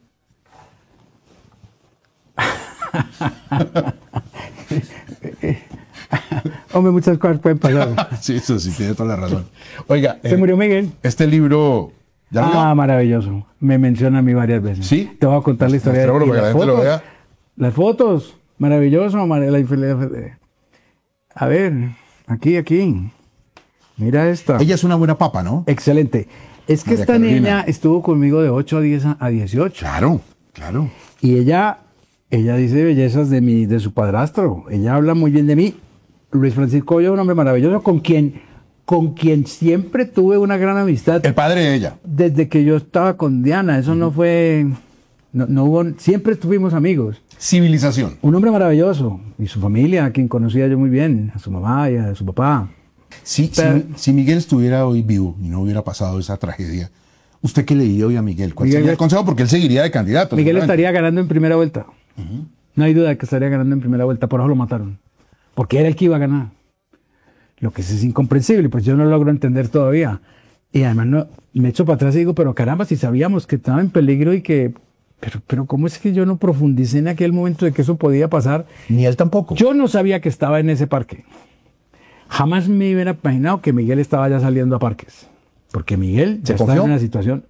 Hombre, muchas cosas pueden pasar. Sí, eso sí, tiene toda la razón. Oiga, Se eh, murió Miguel. este libro... ¿ya lo vio? Ah, maravilloso. Me menciona a mí varias veces. ¿Sí? Te voy a contar la historia. Mostrémoslo y para que las la gente lo fotos. vea. Las fotos. Maravilloso. mar- la infelicidad. A ver, aquí, aquí. Mira esta. Ella es una buena papa, ¿no? Excelente. Es que María esta Carolina. niña estuvo conmigo de ocho a diez a a dieciocho. Claro, claro. Y ella, ella dice bellezas de mi, de su padrastro. Ella habla muy bien de mí. Luis Francisco Hoyo es un hombre maravilloso con quien, con quien siempre tuve una gran amistad. El padre de ella. Desde que yo estaba con Diana. Eso no fue, no, no hubo, siempre estuvimos amigos. Civilización. Un hombre maravilloso. Y su familia, a quien conocía yo muy bien, a su mamá y a su papá. Si, Pero- si, si Miguel estuviera hoy vivo y no hubiera pasado esa tragedia, ¿usted qué le diría hoy a Miguel? ¿Cuál Miguel- sería el consejo? Porque él seguiría de candidato. Miguel seguramente. estaría ganando en primera vuelta. No hay duda de que estaría ganando en primera vuelta, por eso lo mataron. Porque era el que iba a ganar. Lo que es incomprensible, pues yo no logro entender todavía. Y además no, me echo para atrás y digo, pero caramba, si sabíamos que estaba en peligro y que... Pero, pero ¿cómo es que yo no profundicé en aquel momento de que eso podía pasar? Ni él tampoco. Yo no sabía que estaba en ese parque. Jamás me hubiera imaginado que Miguel estaba ya saliendo a parques. Porque Miguel ¿Se ya está confió? en una situación...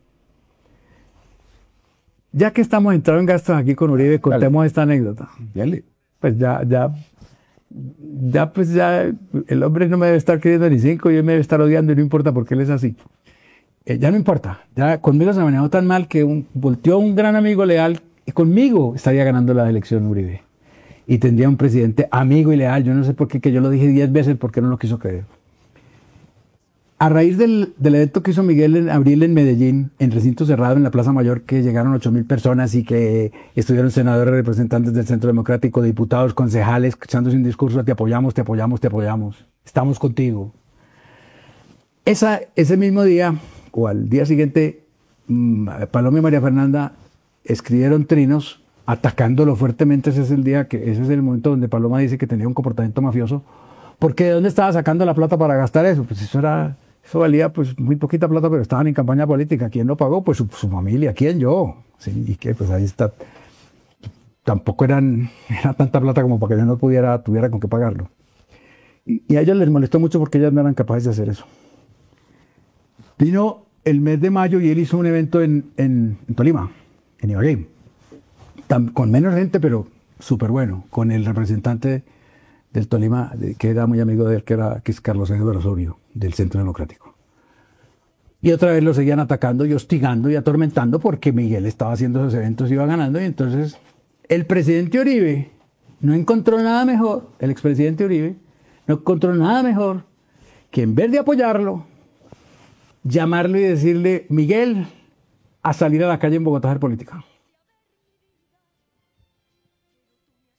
Ya que estamos entrando en gastos aquí con Uribe, contemos esta anécdota. Dale. Pues ya, ya, ya, pues ya, el hombre no me debe estar queriendo ni cinco y él me debe estar odiando y no importa porque él es así. Eh, ya no importa. Ya conmigo se manejó tan mal que un, volteó un gran amigo leal y conmigo estaría ganando la elección Uribe. Y tendría un presidente amigo y leal. Yo no sé por qué, que yo lo dije diez veces porque no lo quiso creer. A raíz del, del evento que hizo Miguel en abril en Medellín, en recinto cerrado en la Plaza Mayor, que llegaron ocho mil personas y que estuvieron senadores, representantes del Centro Democrático, diputados, concejales, echándose un discurso, te apoyamos, te apoyamos, te apoyamos, estamos contigo. Esa, ese mismo día, o al día siguiente, mmm, Paloma y María Fernanda escribieron trinos atacándolo fuertemente. Ese es el día que, ese es el momento donde Paloma dice que tenía un comportamiento mafioso. Porque ¿de dónde estaba sacando la plata para gastar eso? Pues eso era... Eso valía pues muy poquita plata, pero estaban en campaña política. ¿Quién lo pagó? Pues su, su familia. ¿Quién? Yo. Sí, y que pues ahí está. Tampoco eran, era tanta plata como para que yo no pudiera, tuviera con qué pagarlo. Y, y a ellos les molestó mucho porque ellas no eran capaces de hacer eso. Vino el mes de mayo y él hizo un evento en, en, en Tolima, en Ibagué. Tam- con menos gente, pero súper bueno. Con el representante del Tolima, de- que era muy amigo de él, que, era, que es Carlos Eduardo Osorio, del Centro Democrático. Y otra vez lo seguían atacando y hostigando y atormentando porque Miguel estaba haciendo esos eventos y iba ganando. Y entonces el presidente Uribe no encontró nada mejor, el expresidente Uribe no encontró nada mejor que en vez de apoyarlo, llamarlo y decirle, Miguel, a salir a la calle en Bogotá a hacer política.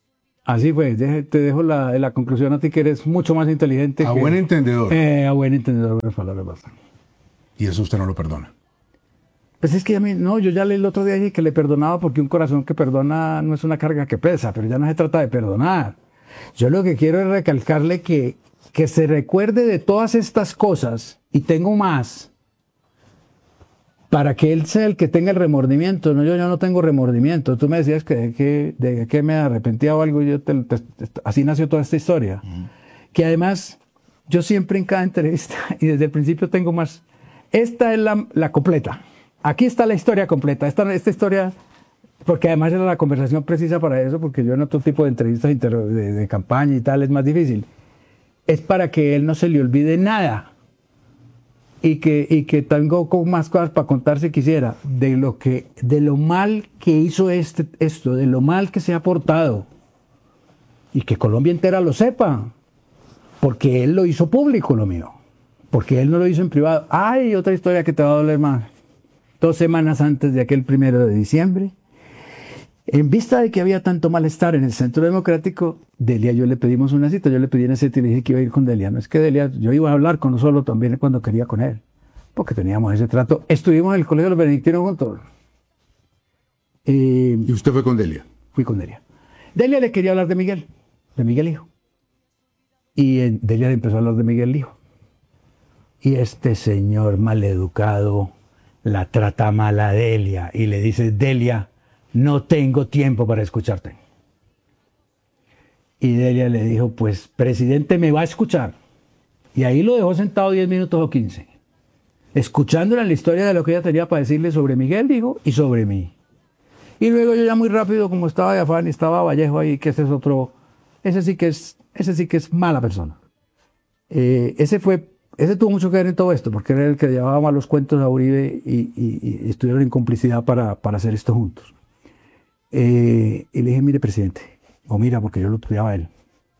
Así fue, te dejo la, la conclusión a ti que eres mucho más inteligente. A que, buen entendedor. Eh, a buen entendedor, me falta la basta. Y eso usted no lo perdona. Pues es que a mí, no, yo ya el otro día dije que le perdonaba porque un corazón que perdona no es una carga que pesa, pero ya no se trata de perdonar. Yo lo que quiero es recalcarle que, que se recuerde de todas estas cosas, y tengo más, para que él sea el que tenga el remordimiento. No, yo, yo no tengo remordimiento. Tú me decías que de que, de que me arrepentía o algo, yo te, te, te, así nació toda esta historia. Uh-huh. Que además, yo siempre en cada entrevista, y desde el principio tengo más, esta es la, la completa. Aquí está la historia completa. Esta, esta historia, porque además era la conversación precisa para eso, porque yo en otro tipo de entrevistas de, de campaña y tal es más difícil. Es para que él no se le olvide nada. Y que, y que tengo más cosas para contar si quisiera, de lo, que, de lo mal que hizo este, esto, de lo mal que se ha portado. Y que Colombia entera lo sepa. Porque él lo hizo público, lo mío. Porque él no lo hizo en privado. Hay otra historia que te va a doler más. Dos semanas antes de aquel primero de diciembre, en vista de que había tanto malestar en el Centro Democrático, Delia, yo le pedimos una cita, yo le pedí una cita y le dije que iba a ir con Delia. No es que Delia, yo iba a hablar con solo también cuando quería con él, porque teníamos ese trato. Estuvimos en el Colegio de los Benedictinos juntos. Eh, ¿Y usted fue con Delia? Fui con Delia. Delia le quería hablar de Miguel, de Miguel hijo. Y eh, Delia le empezó a hablar de Miguel hijo. Y este señor maleducado la trata mal a Delia y le dice: Delia, no tengo tiempo para escucharte. Y Delia le dijo: pues, presidente, me va a escuchar. Y ahí lo dejó sentado diez minutos o quince, escuchándole la historia de lo que ella tenía para decirle sobre Miguel, dijo, y sobre mí. Y luego yo ya muy rápido, como estaba de afán y estaba Vallejo ahí, que ese es otro, ese sí que es, ese sí que es mala persona. Eh, ese fue, ese tuvo mucho que ver en todo esto, porque era el que llevaba malos cuentos a Uribe y, y, y estuvieron en complicidad para, para hacer esto juntos. Eh, y le dije: mire, presidente, o mira, porque yo lo estudiaba a él.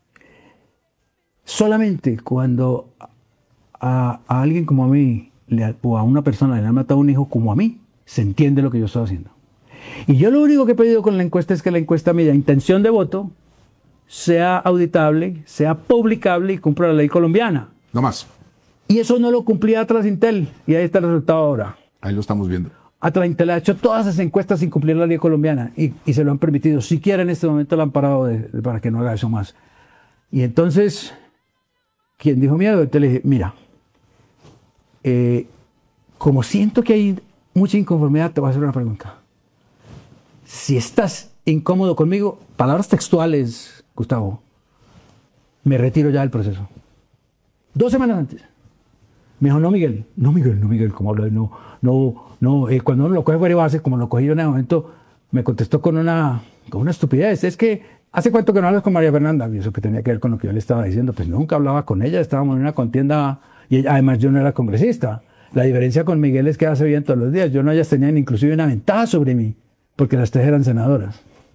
Solamente cuando a, a alguien como a mí, le, o a una persona le han matado un hijo como a mí, se entiende lo que yo estoy haciendo. Y yo lo único que he pedido con la encuesta es que la encuesta mida intención de voto, sea auditable, sea publicable y cumpla la ley colombiana. No más. Y eso no lo cumplía Atlasintel, y ahí está el resultado ahora. Ahí lo estamos viendo. Atlasintel ha hecho todas esas encuestas sin cumplir la ley colombiana y, y se lo han permitido. Siquiera en este momento lo han parado de, de, para que no haga eso más. Y entonces, ¿quién dijo miedo? Entonces le dije: mira, eh, como siento que hay mucha inconformidad, te voy a hacer una pregunta. Si estás incómodo conmigo, palabras textuales, Gustavo, me retiro ya del proceso. Dos semanas antes. Me dijo: no, Miguel, no, Miguel, no, Miguel, ¿cómo hablo? No, no, no, eh, cuando uno lo coge fuera de base, como lo cogí yo en ese momento, me contestó con una, con una estupidez. Es que, ¿hace cuánto que no hablas con María Fernanda? Y eso que tenía que ver con lo que yo le estaba diciendo. Pues nunca hablaba con ella, estábamos en una contienda, y ella, además yo no era congresista. La diferencia con Miguel es que hace bien todos los días. Yo no, ellas tenían inclusive una ventaja sobre mí, porque las tres eran senadoras.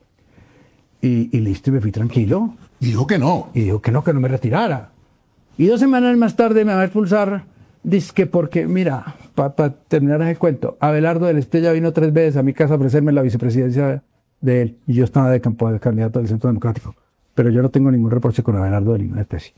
Y, y listo, y me fui tranquilo. Y dijo que no. Y dijo que no, que no me retirara. Y dos semanas más tarde me va a expulsar. Dice que porque, mira, para pa terminar ese cuento, Abelardo de la Espriella vino tres veces a mi casa a ofrecerme la vicepresidencia de él, y yo estaba de campo de candidato del Centro Democrático. Pero yo no tengo ningún reproche con Abelardo de ninguna especie.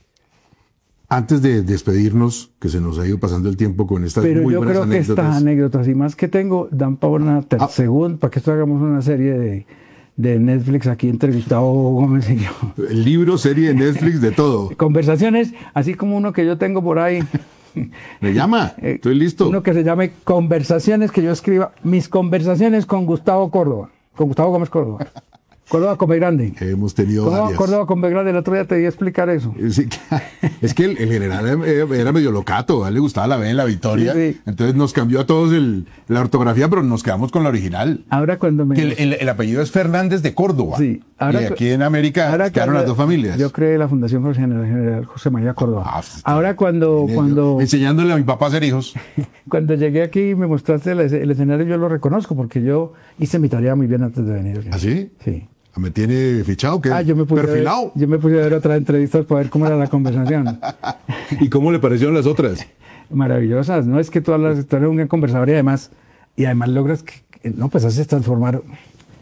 Antes de despedirnos, que se nos ha ido pasando el tiempo con estas Pero muy yo buenas creo anécdotas. que estas anécdotas y más que tengo dan para una ah. segunda, para que esto hagamos una serie de, de Netflix aquí entrevistado Gómez y yo. El libro, serie de Netflix, de todo. Conversaciones, así como uno que yo tengo por ahí. Me llama, estoy listo. Uno que se llame Conversaciones, que yo escriba mis conversaciones con Gustavo Córdoba, con Gustavo Gómez Córdoba. Córdoba con B grande. Hemos tenido Córdoba, varias. Córdoba con B grande, el otro día te di a explicar eso. Sí, es que el, el general era medio locato, a él le gustaba la B en la Victoria, sí, sí. Entonces nos cambió a todos el, la ortografía, pero nos quedamos con la original. Ahora cuando me... Que el, el, el apellido es Fernández de Córdoba. Sí. Ahora, y aquí en América ahora quedaron las dos familias. Yo creé la Fundación José General, General José María Córdoba. Ah, pues, ahora cuando... cuando enseñándole a mi papá a ser hijos. Cuando llegué aquí y me mostraste el, el escenario, yo lo reconozco, porque yo hice mi tarea muy bien antes de venir. ¿Ah, sí? Sí. ¿Me tiene fichado? ¿Qué? Ah, yo me puse ¿Perfilado? A ver, yo me puse a ver otras entrevistas para ver cómo era la conversación. ¿Y cómo le parecieron las otras? Maravillosas, ¿no? Es que tú, hablas, tú eres un gran conversador y además, y además logras que, no, pues haces transformar.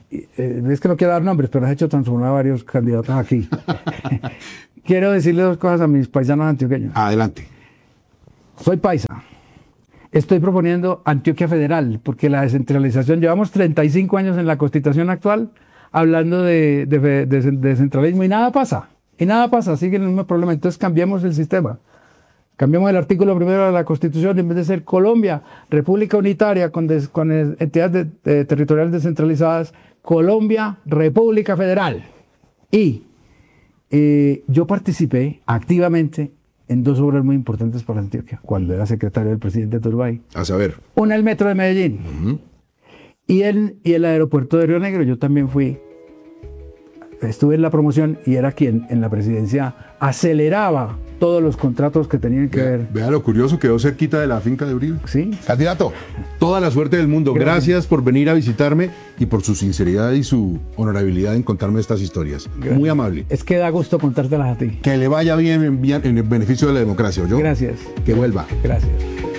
eh, es que no quiero dar nombres, pero has hecho transformar a varios candidatos aquí. Quiero decirle dos cosas a mis paisanos antioqueños. Adelante. Soy paisa. Estoy proponiendo Antioquia Federal, porque la descentralización, llevamos treinta y cinco años en la Constitución actual hablando de, de, de, de, de centralismo y nada pasa. Y nada pasa, sigue el mismo problema. Entonces cambiemos el sistema. Cambiamos el artículo primero de la Constitución, en vez de ser Colombia, República Unitaria con, des, con entidades de, de, territoriales descentralizadas, Colombia, República Federal. Y eh, yo participé activamente en dos obras muy importantes para Antioquia, cuando era secretario del presidente Turbay. A saber. Una, el metro de Medellín. Uh-huh. y, el, y el aeropuerto de Río Negro. Yo también fui, estuve en la promoción y era quien en la presidencia aceleraba todos los contratos que tenían que vea, ver. Vea lo curioso, quedó cerquita de la finca de Uribe. Sí. Candidato, toda la suerte del mundo. Gracias. Gracias por venir a visitarme y por su sinceridad y su honorabilidad en contarme estas historias. Gracias. Muy amable. Es que da gusto contártelas a ti. Que le vaya bien en, en el beneficio de la democracia, ¿oyó? Gracias. Que vuelva. Gracias.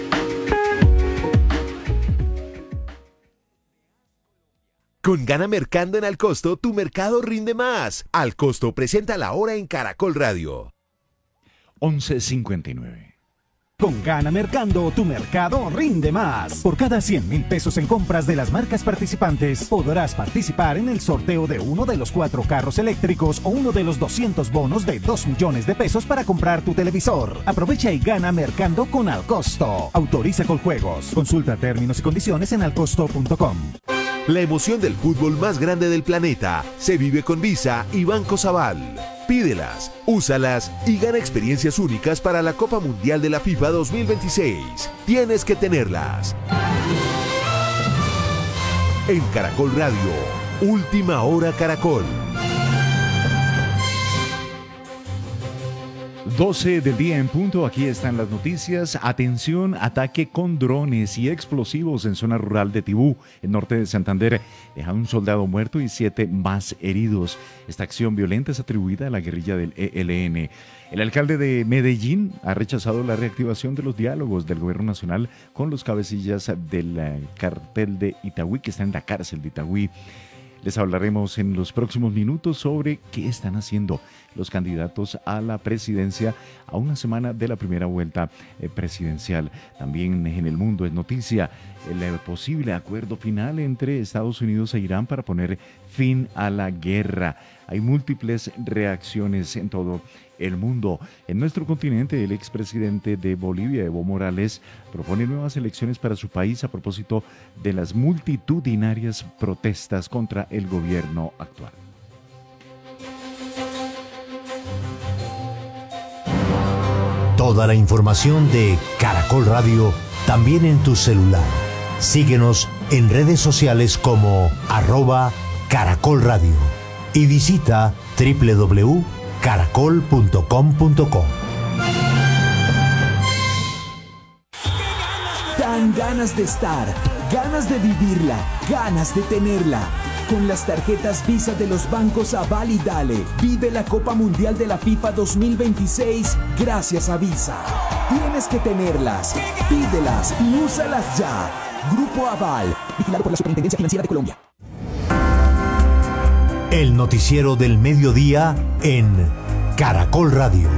Con Gana Mercando en Alcosto, tu mercado rinde más. Alcosto presenta la hora en Caracol Radio. once cincuenta y nueve. Con Gana Mercando, tu mercado rinde más. Por cada cien mil pesos en compras de las marcas participantes, podrás participar en el sorteo de uno de los cuatro carros eléctricos o uno de los doscientos bonos de dos millones de pesos para comprar tu televisor. Aprovecha y gana Mercando con Alcosto. Autoriza Coljuegos. Consulta términos y condiciones en alcosto punto com. La emoción del fútbol más grande del planeta se vive con Visa y Banco Sabal. Pídelas, úsalas y gana experiencias únicas para la Copa Mundial de la FIFA dos mil veintiséis. Tienes que tenerlas. En Caracol Radio, Última Hora Caracol. doce del día en punto, aquí están las noticias. Atención, ataque con drones y explosivos en zona rural de Tibú, en norte de Santander. Deja un soldado muerto y siete más heridos. Esta acción violenta es atribuida a la guerrilla del E L N. El alcalde de Medellín ha rechazado la reactivación de los diálogos del gobierno nacional con los cabecillas del cartel de Itagüí, que está en la cárcel de Itagüí. Les hablaremos en los próximos minutos sobre qué están haciendo los candidatos a la presidencia a una semana de la primera vuelta eh, presidencial. También en el mundo es noticia el eh, posible acuerdo final entre Estados Unidos e Irán para poner fin a la guerra. Hay múltiples reacciones en todo el mundo. En nuestro continente, el expresidente de Bolivia, Evo Morales, propone nuevas elecciones para su país a propósito de las multitudinarias protestas contra el gobierno actual. Toda la información de Caracol Radio también en tu celular. Síguenos en redes sociales como arroba Caracol Radio y visita doble u doble u doble u punto caracol punto com punto co. Dan ganas de estar, ganas de vivirla, ganas de tenerla. Con las tarjetas Visa de los bancos Aval y Dale, vive la Copa Mundial de la FIFA dos mil veintiséis gracias a Visa. Tienes que tenerlas, pídelas y úsalas ya. Grupo Aval, vigilado por la Superintendencia Financiera de Colombia. El noticiero del mediodía en Caracol Radio.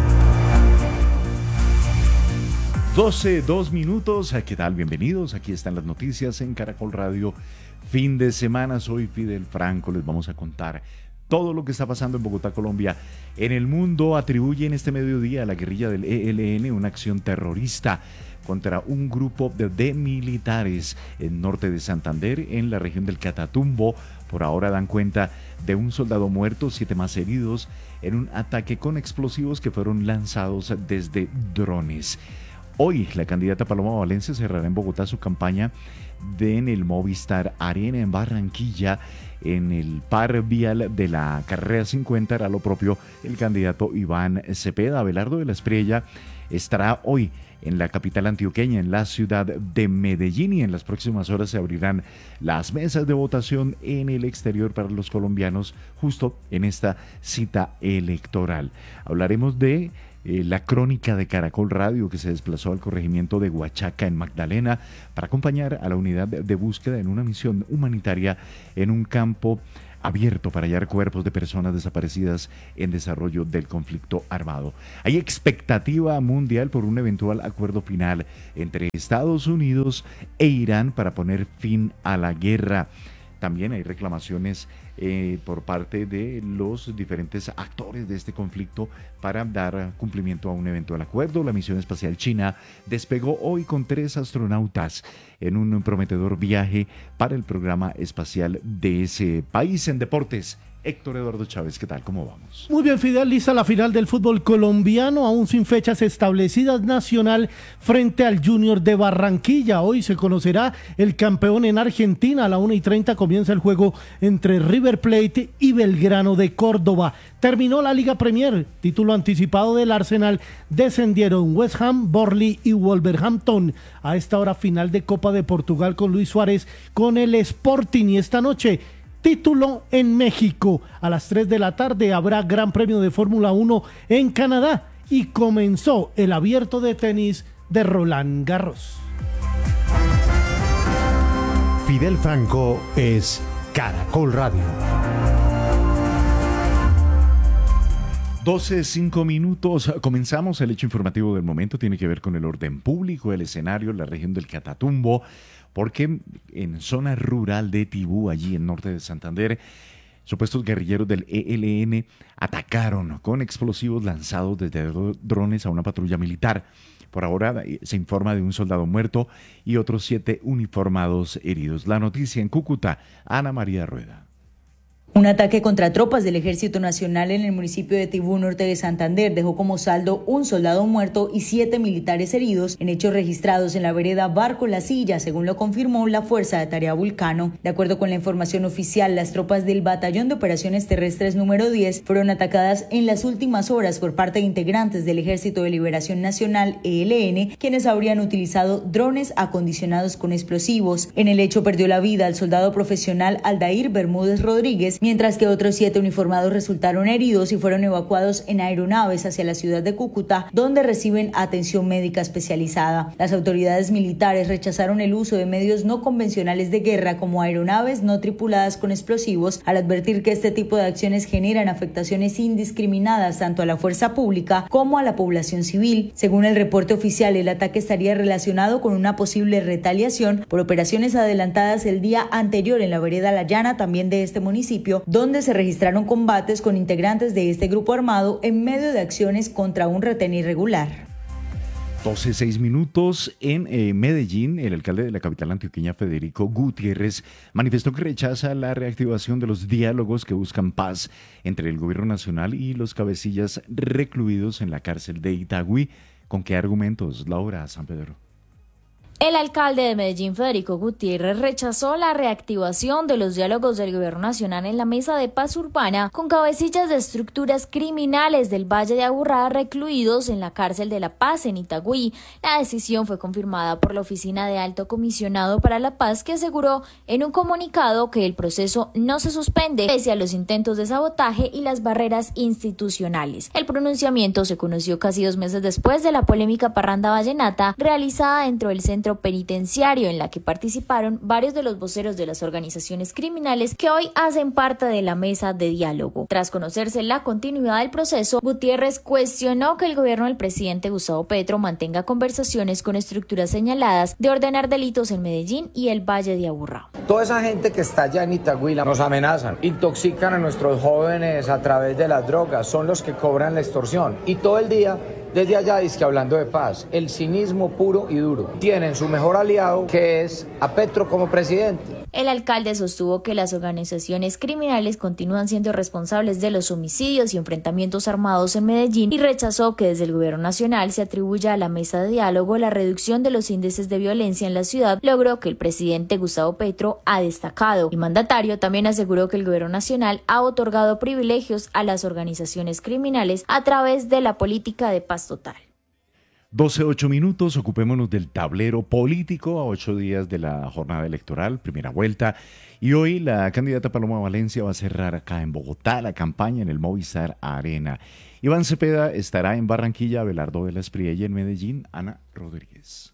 doce, dos minutos. ¿Qué tal? Bienvenidos. Aquí están las noticias en Caracol Radio. Fin de semana, soy Fidel Franco. Les vamos a contar todo lo que está pasando en Bogotá, Colombia. En el mundo atribuyen este mediodía a la guerrilla del E L N una acción terrorista contra un grupo de, de militares en norte de Santander, en la región del Catatumbo. Por ahora dan cuenta de un soldado muerto, siete más heridos, en un ataque con explosivos que fueron lanzados desde drones. Hoy, la candidata Paloma Valencia cerrará en Bogotá su campaña de en el Movistar Arena en Barranquilla. En el par vial de la carrera cincuenta hará lo propio el candidato Iván Cepeda. Abelardo de la Espriella estará hoy en la capital antioqueña, en la ciudad de Medellín, y en las próximas horas se abrirán las mesas de votación en el exterior para los colombianos, justo en esta cita electoral. Hablaremos de eh, la crónica de Caracol Radio, que se desplazó al corregimiento de Huachaca en Magdalena para acompañar a la unidad de búsqueda en una misión humanitaria en un campo abierto para hallar cuerpos de personas desaparecidas en desarrollo del conflicto armado. Hay expectativa mundial por un eventual acuerdo final entre Estados Unidos e Irán para poner fin a la guerra. También hay reclamaciones eh, por parte de los diferentes actores de este conflicto para dar cumplimiento a un eventual acuerdo. La misión espacial china despegó hoy con tres astronautas en un prometedor viaje para el programa espacial de ese país. En deportes, Héctor Eduardo Chávez, ¿qué tal? ¿Cómo vamos? Muy bien, Fidel, lista la final del fútbol colombiano, aún sin fechas establecidas, Nacional frente al Junior de Barranquilla. Hoy se conocerá el campeón en Argentina. A la una y treinta comienza el juego entre River Plate y Belgrano de Córdoba. Terminó la Liga Premier, título anticipado del Arsenal. Descendieron West Ham, Burnley y Wolverhampton. A esta hora, final de Copa de Portugal con Luis Suárez con el Sporting. Y esta noche, título en México. A las tres de la tarde habrá Gran Premio de Fórmula uno en Canadá y comenzó el Abierto de tenis de Roland Garros. Fidel Franco es Caracol Radio. doce, cinco minutos. Comenzamos el hecho informativo del momento. Tiene que ver con el orden público, el escenario, la región del Catatumbo, porque en zona rural de Tibú, allí en norte de Santander, supuestos guerrilleros del E L N atacaron con explosivos lanzados desde drones a una patrulla militar. Por ahora se informa de un soldado muerto y otros siete uniformados heridos. La noticia en Cúcuta, Ana María Rueda. Un ataque contra tropas del Ejército Nacional en el municipio de Tibú, norte de Santander, dejó como saldo un soldado muerto y siete militares heridos en hechos registrados en la vereda Barco La Silla, según lo confirmó la Fuerza de Tarea Vulcano. De acuerdo con la información oficial, las tropas del Batallón de Operaciones Terrestres número diez fueron atacadas en las últimas horas por parte de integrantes del Ejército de Liberación Nacional, E L N, quienes habrían utilizado drones acondicionados con explosivos. En el hecho perdió la vida el soldado profesional Aldair Bermúdez Rodríguez, mientras que otros siete uniformados resultaron heridos y fueron evacuados en aeronaves hacia la ciudad de Cúcuta, donde reciben atención médica especializada. Las autoridades militares rechazaron el uso de medios no convencionales de guerra como aeronaves no tripuladas con explosivos, al advertir que este tipo de acciones generan afectaciones indiscriminadas tanto a la fuerza pública como a la población civil. Según el reporte oficial, el ataque estaría relacionado con una posible retaliación por operaciones adelantadas el día anterior en la vereda La Llana, también de este municipio, donde se registraron combates con integrantes de este grupo armado en medio de acciones contra un retén irregular. doce, seis minutos. En eh, Medellín, el alcalde de la capital antioqueña, Federico Gutiérrez, manifestó que rechaza la reactivación de los diálogos que buscan paz entre el gobierno nacional y los cabecillas recluidos en la cárcel de Itagüí. ¿Con qué argumentos, Laura San Pedro? El alcalde de Medellín, Federico Gutiérrez, rechazó la reactivación de los diálogos del gobierno nacional en la mesa de paz urbana con cabecillas de estructuras criminales del Valle de Aburrá recluidos en la cárcel de La Paz en Itagüí. La decisión fue confirmada por la Oficina de Alto Comisionado para la Paz, que aseguró en un comunicado que el proceso no se suspende pese a los intentos de sabotaje y las barreras institucionales. El pronunciamiento se conoció casi dos meses después de la polémica parranda vallenata realizada dentro del centro penitenciario, en la que participaron varios de los voceros de las organizaciones criminales que hoy hacen parte de la mesa de diálogo. Tras conocerse la continuidad del proceso, Gutiérrez cuestionó que el gobierno del presidente Gustavo Petro mantenga conversaciones con estructuras señaladas de ordenar delitos en Medellín y el Valle de Aburrá. Toda esa gente que está allá en Itagüí nos amenazan, intoxican a nuestros jóvenes a través de las drogas, son los que cobran la extorsión y todo el día desde allá dice que hablando de paz, el cinismo puro y duro. Tienen su mejor aliado, que es a Petro como presidente. El alcalde sostuvo que las organizaciones criminales continúan siendo responsables de los homicidios y enfrentamientos armados en Medellín y rechazó que desde el gobierno nacional se atribuya a la mesa de diálogo la reducción de los índices de violencia en la ciudad, logro que el presidente Gustavo Petro ha destacado. El mandatario también aseguró que el gobierno nacional ha otorgado privilegios a las organizaciones criminales a través de la política de paz total. doce, ocho minutos, ocupémonos del tablero político a ocho días de la jornada electoral, primera vuelta. Y hoy la candidata Paloma Valencia va a cerrar acá en Bogotá la campaña en el Movistar Arena. Iván Cepeda estará en Barranquilla, Abelardo de la Espriella en Medellín, Ana Rodríguez.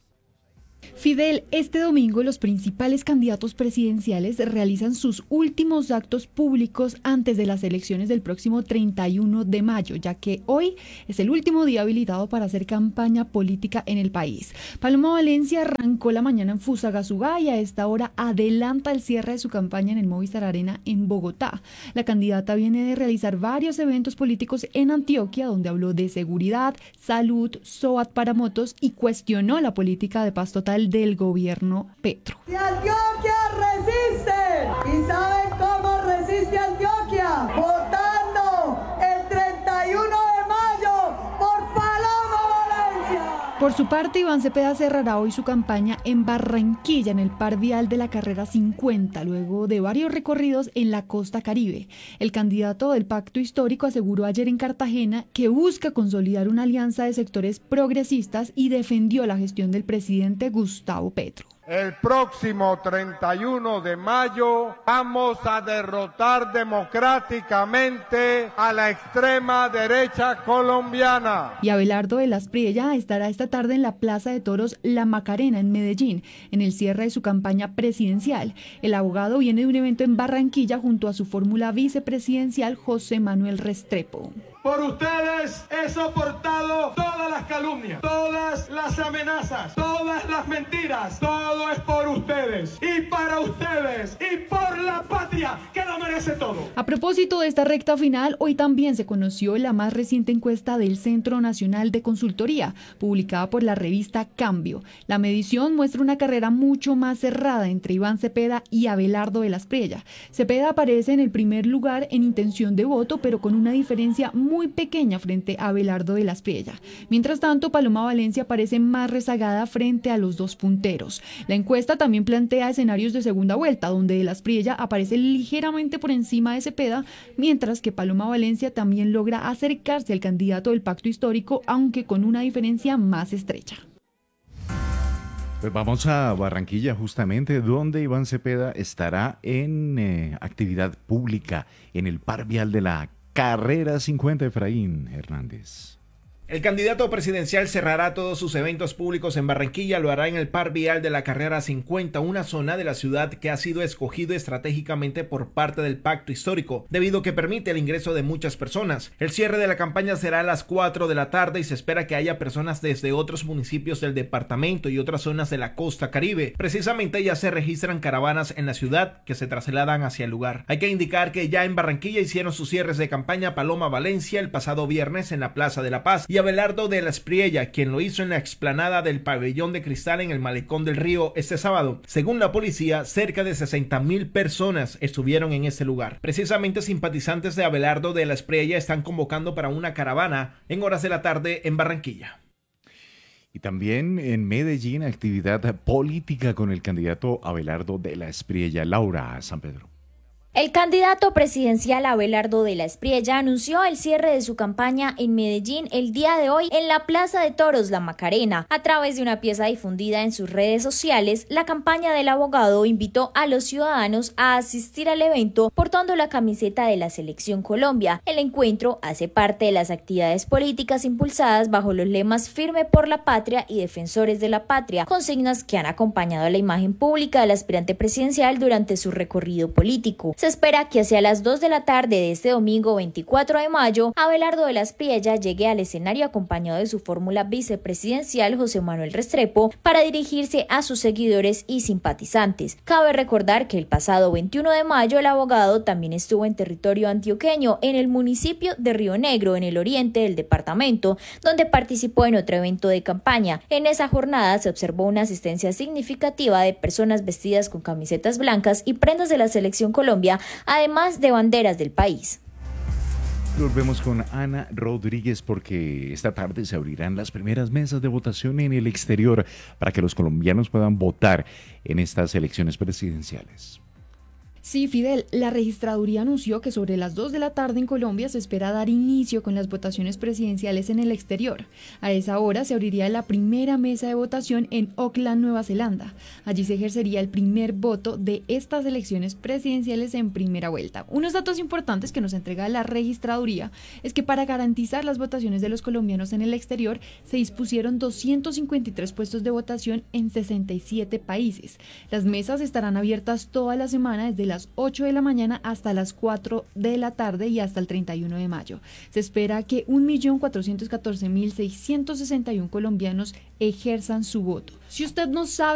Fidel, este domingo los principales candidatos presidenciales realizan sus últimos actos públicos antes de las elecciones del próximo treinta y uno de mayo, ya que hoy es el último día habilitado para hacer campaña política en el país. Paloma Valencia arrancó la mañana en Fusagasugá y a esta hora adelanta el cierre de su campaña en el Movistar Arena en Bogotá. La candidata viene de realizar varios eventos políticos en Antioquia, donde habló de seguridad, salud, SOAT para motos y cuestionó la política de paz total del gobierno Petro. Si Antioquia resiste, ¿y saben cómo resiste Antioquia? Votando el treinta y uno de mayo por Paloma Valencia. Por su parte, Iván Cepeda cerrará hoy su campaña en Barranquilla, en el par vial de la carrera cincuenta, luego de varios recorridos en la costa Caribe. El candidato del Pacto Histórico aseguró ayer en Cartagena que busca consolidar una alianza de sectores progresistas y defendió la gestión del presidente Gustavo Petro. El próximo treinta y uno de mayo vamos a derrotar democráticamente a la extrema derecha colombiana. Y Abelardo de la Espriella estará esta tarde en la Plaza de Toros La Macarena en Medellín, en el cierre de su campaña presidencial. El abogado viene de un evento en Barranquilla junto a su fórmula vicepresidencial José Manuel Restrepo. Por ustedes he soportado todas las calumnias, todas las amenazas, todas las mentiras. Todo es por ustedes y para ustedes y por la patria que lo merece todo. A propósito de esta recta final, hoy también se conoció la más reciente encuesta del Centro Nacional de Consultoría, publicada por la revista Cambio. La medición muestra una carrera mucho más cerrada entre Iván Cepeda y Abelardo de la Espriella. Cepeda aparece en el primer lugar en intención de voto, pero con una diferencia muy muy pequeña frente a Abelardo de la Espriella. Mientras tanto, Paloma Valencia aparece más rezagada frente a los dos punteros. La encuesta también plantea escenarios de segunda vuelta, donde de la Espriella aparece ligeramente por encima de Cepeda, mientras que Paloma Valencia también logra acercarse al candidato del Pacto Histórico, aunque con una diferencia más estrecha. Pues vamos a Barranquilla justamente, donde Iván Cepeda estará en eh, actividad pública en el par vial de la Carrera cincuenta, Efraín Hernández. El candidato presidencial cerrará todos sus eventos públicos en Barranquilla, lo hará en el par vial de la Carrera cincuenta, una zona de la ciudad que ha sido escogido estratégicamente por parte del Pacto Histórico, debido a que permite el ingreso de muchas personas. El cierre de la campaña será a las cuatro de la tarde y se espera que haya personas desde otros municipios del departamento y otras zonas de la costa Caribe. Precisamente ya se registran caravanas en la ciudad que se trasladan hacia el lugar. Hay que indicar que ya en Barranquilla hicieron sus cierres de campaña Paloma Valencia el pasado viernes en la Plaza de la Paz y Abelardo de la Espriella, quien lo hizo en la explanada del Pabellón de Cristal en el Malecón del Río este sábado. Según la policía, cerca de sesenta mil personas estuvieron en ese lugar. Precisamente simpatizantes de Abelardo de la Espriella están convocando para una caravana en horas de la tarde en Barranquilla. Y también en Medellín, actividad política con el candidato Abelardo de la Espriella. Laura San Pedro. El candidato presidencial Abelardo de la Espriella anunció el cierre de su campaña en Medellín el día de hoy en la Plaza de Toros La Macarena. A través de una pieza difundida en sus redes sociales, la campaña del abogado invitó a los ciudadanos a asistir al evento portando la camiseta de la Selección Colombia. El encuentro hace parte de las actividades políticas impulsadas bajo los lemas Firme por la Patria y Defensores de la Patria, consignas que han acompañado a la imagen pública del aspirante presidencial durante su recorrido político. Se espera que hacia las dos de la tarde de este domingo veinticuatro de mayo, Abelardo de la Espriella llegue al escenario acompañado de su fórmula vicepresidencial José Manuel Restrepo para dirigirse a sus seguidores y simpatizantes. Cabe recordar que el pasado veintiuno de mayo el abogado también estuvo en territorio antioqueño, en el municipio de Río Negro, en el oriente del departamento, donde participó en otro evento de campaña. En esa jornada se observó una asistencia significativa de personas vestidas con camisetas blancas y prendas de la Selección Colombia, además de banderas del país. Volvemos con Ana Rodríguez porque esta tarde se abrirán las primeras mesas de votación en el exterior para que los colombianos puedan votar en estas elecciones presidenciales. Sí, Fidel, la registraduría anunció que sobre las dos de la tarde en Colombia se espera dar inicio con las votaciones presidenciales en el exterior. A esa hora se abriría la primera mesa de votación en Auckland, Nueva Zelanda. Allí se ejercería el primer voto de estas elecciones presidenciales en primera vuelta. Unos datos importantes que nos entrega la registraduría es que para garantizar las votaciones de los colombianos en el exterior se dispusieron doscientos cincuenta y tres puestos de votación en sesenta y siete países. Las mesas estarán abiertas toda la semana desde las ocho de la mañana hasta las cuatro de la tarde y hasta el treinta y uno de mayo. Se espera que un millón cuatrocientos catorce mil seiscientos sesenta y uno colombianos ejerzan su voto. Si usted no sabe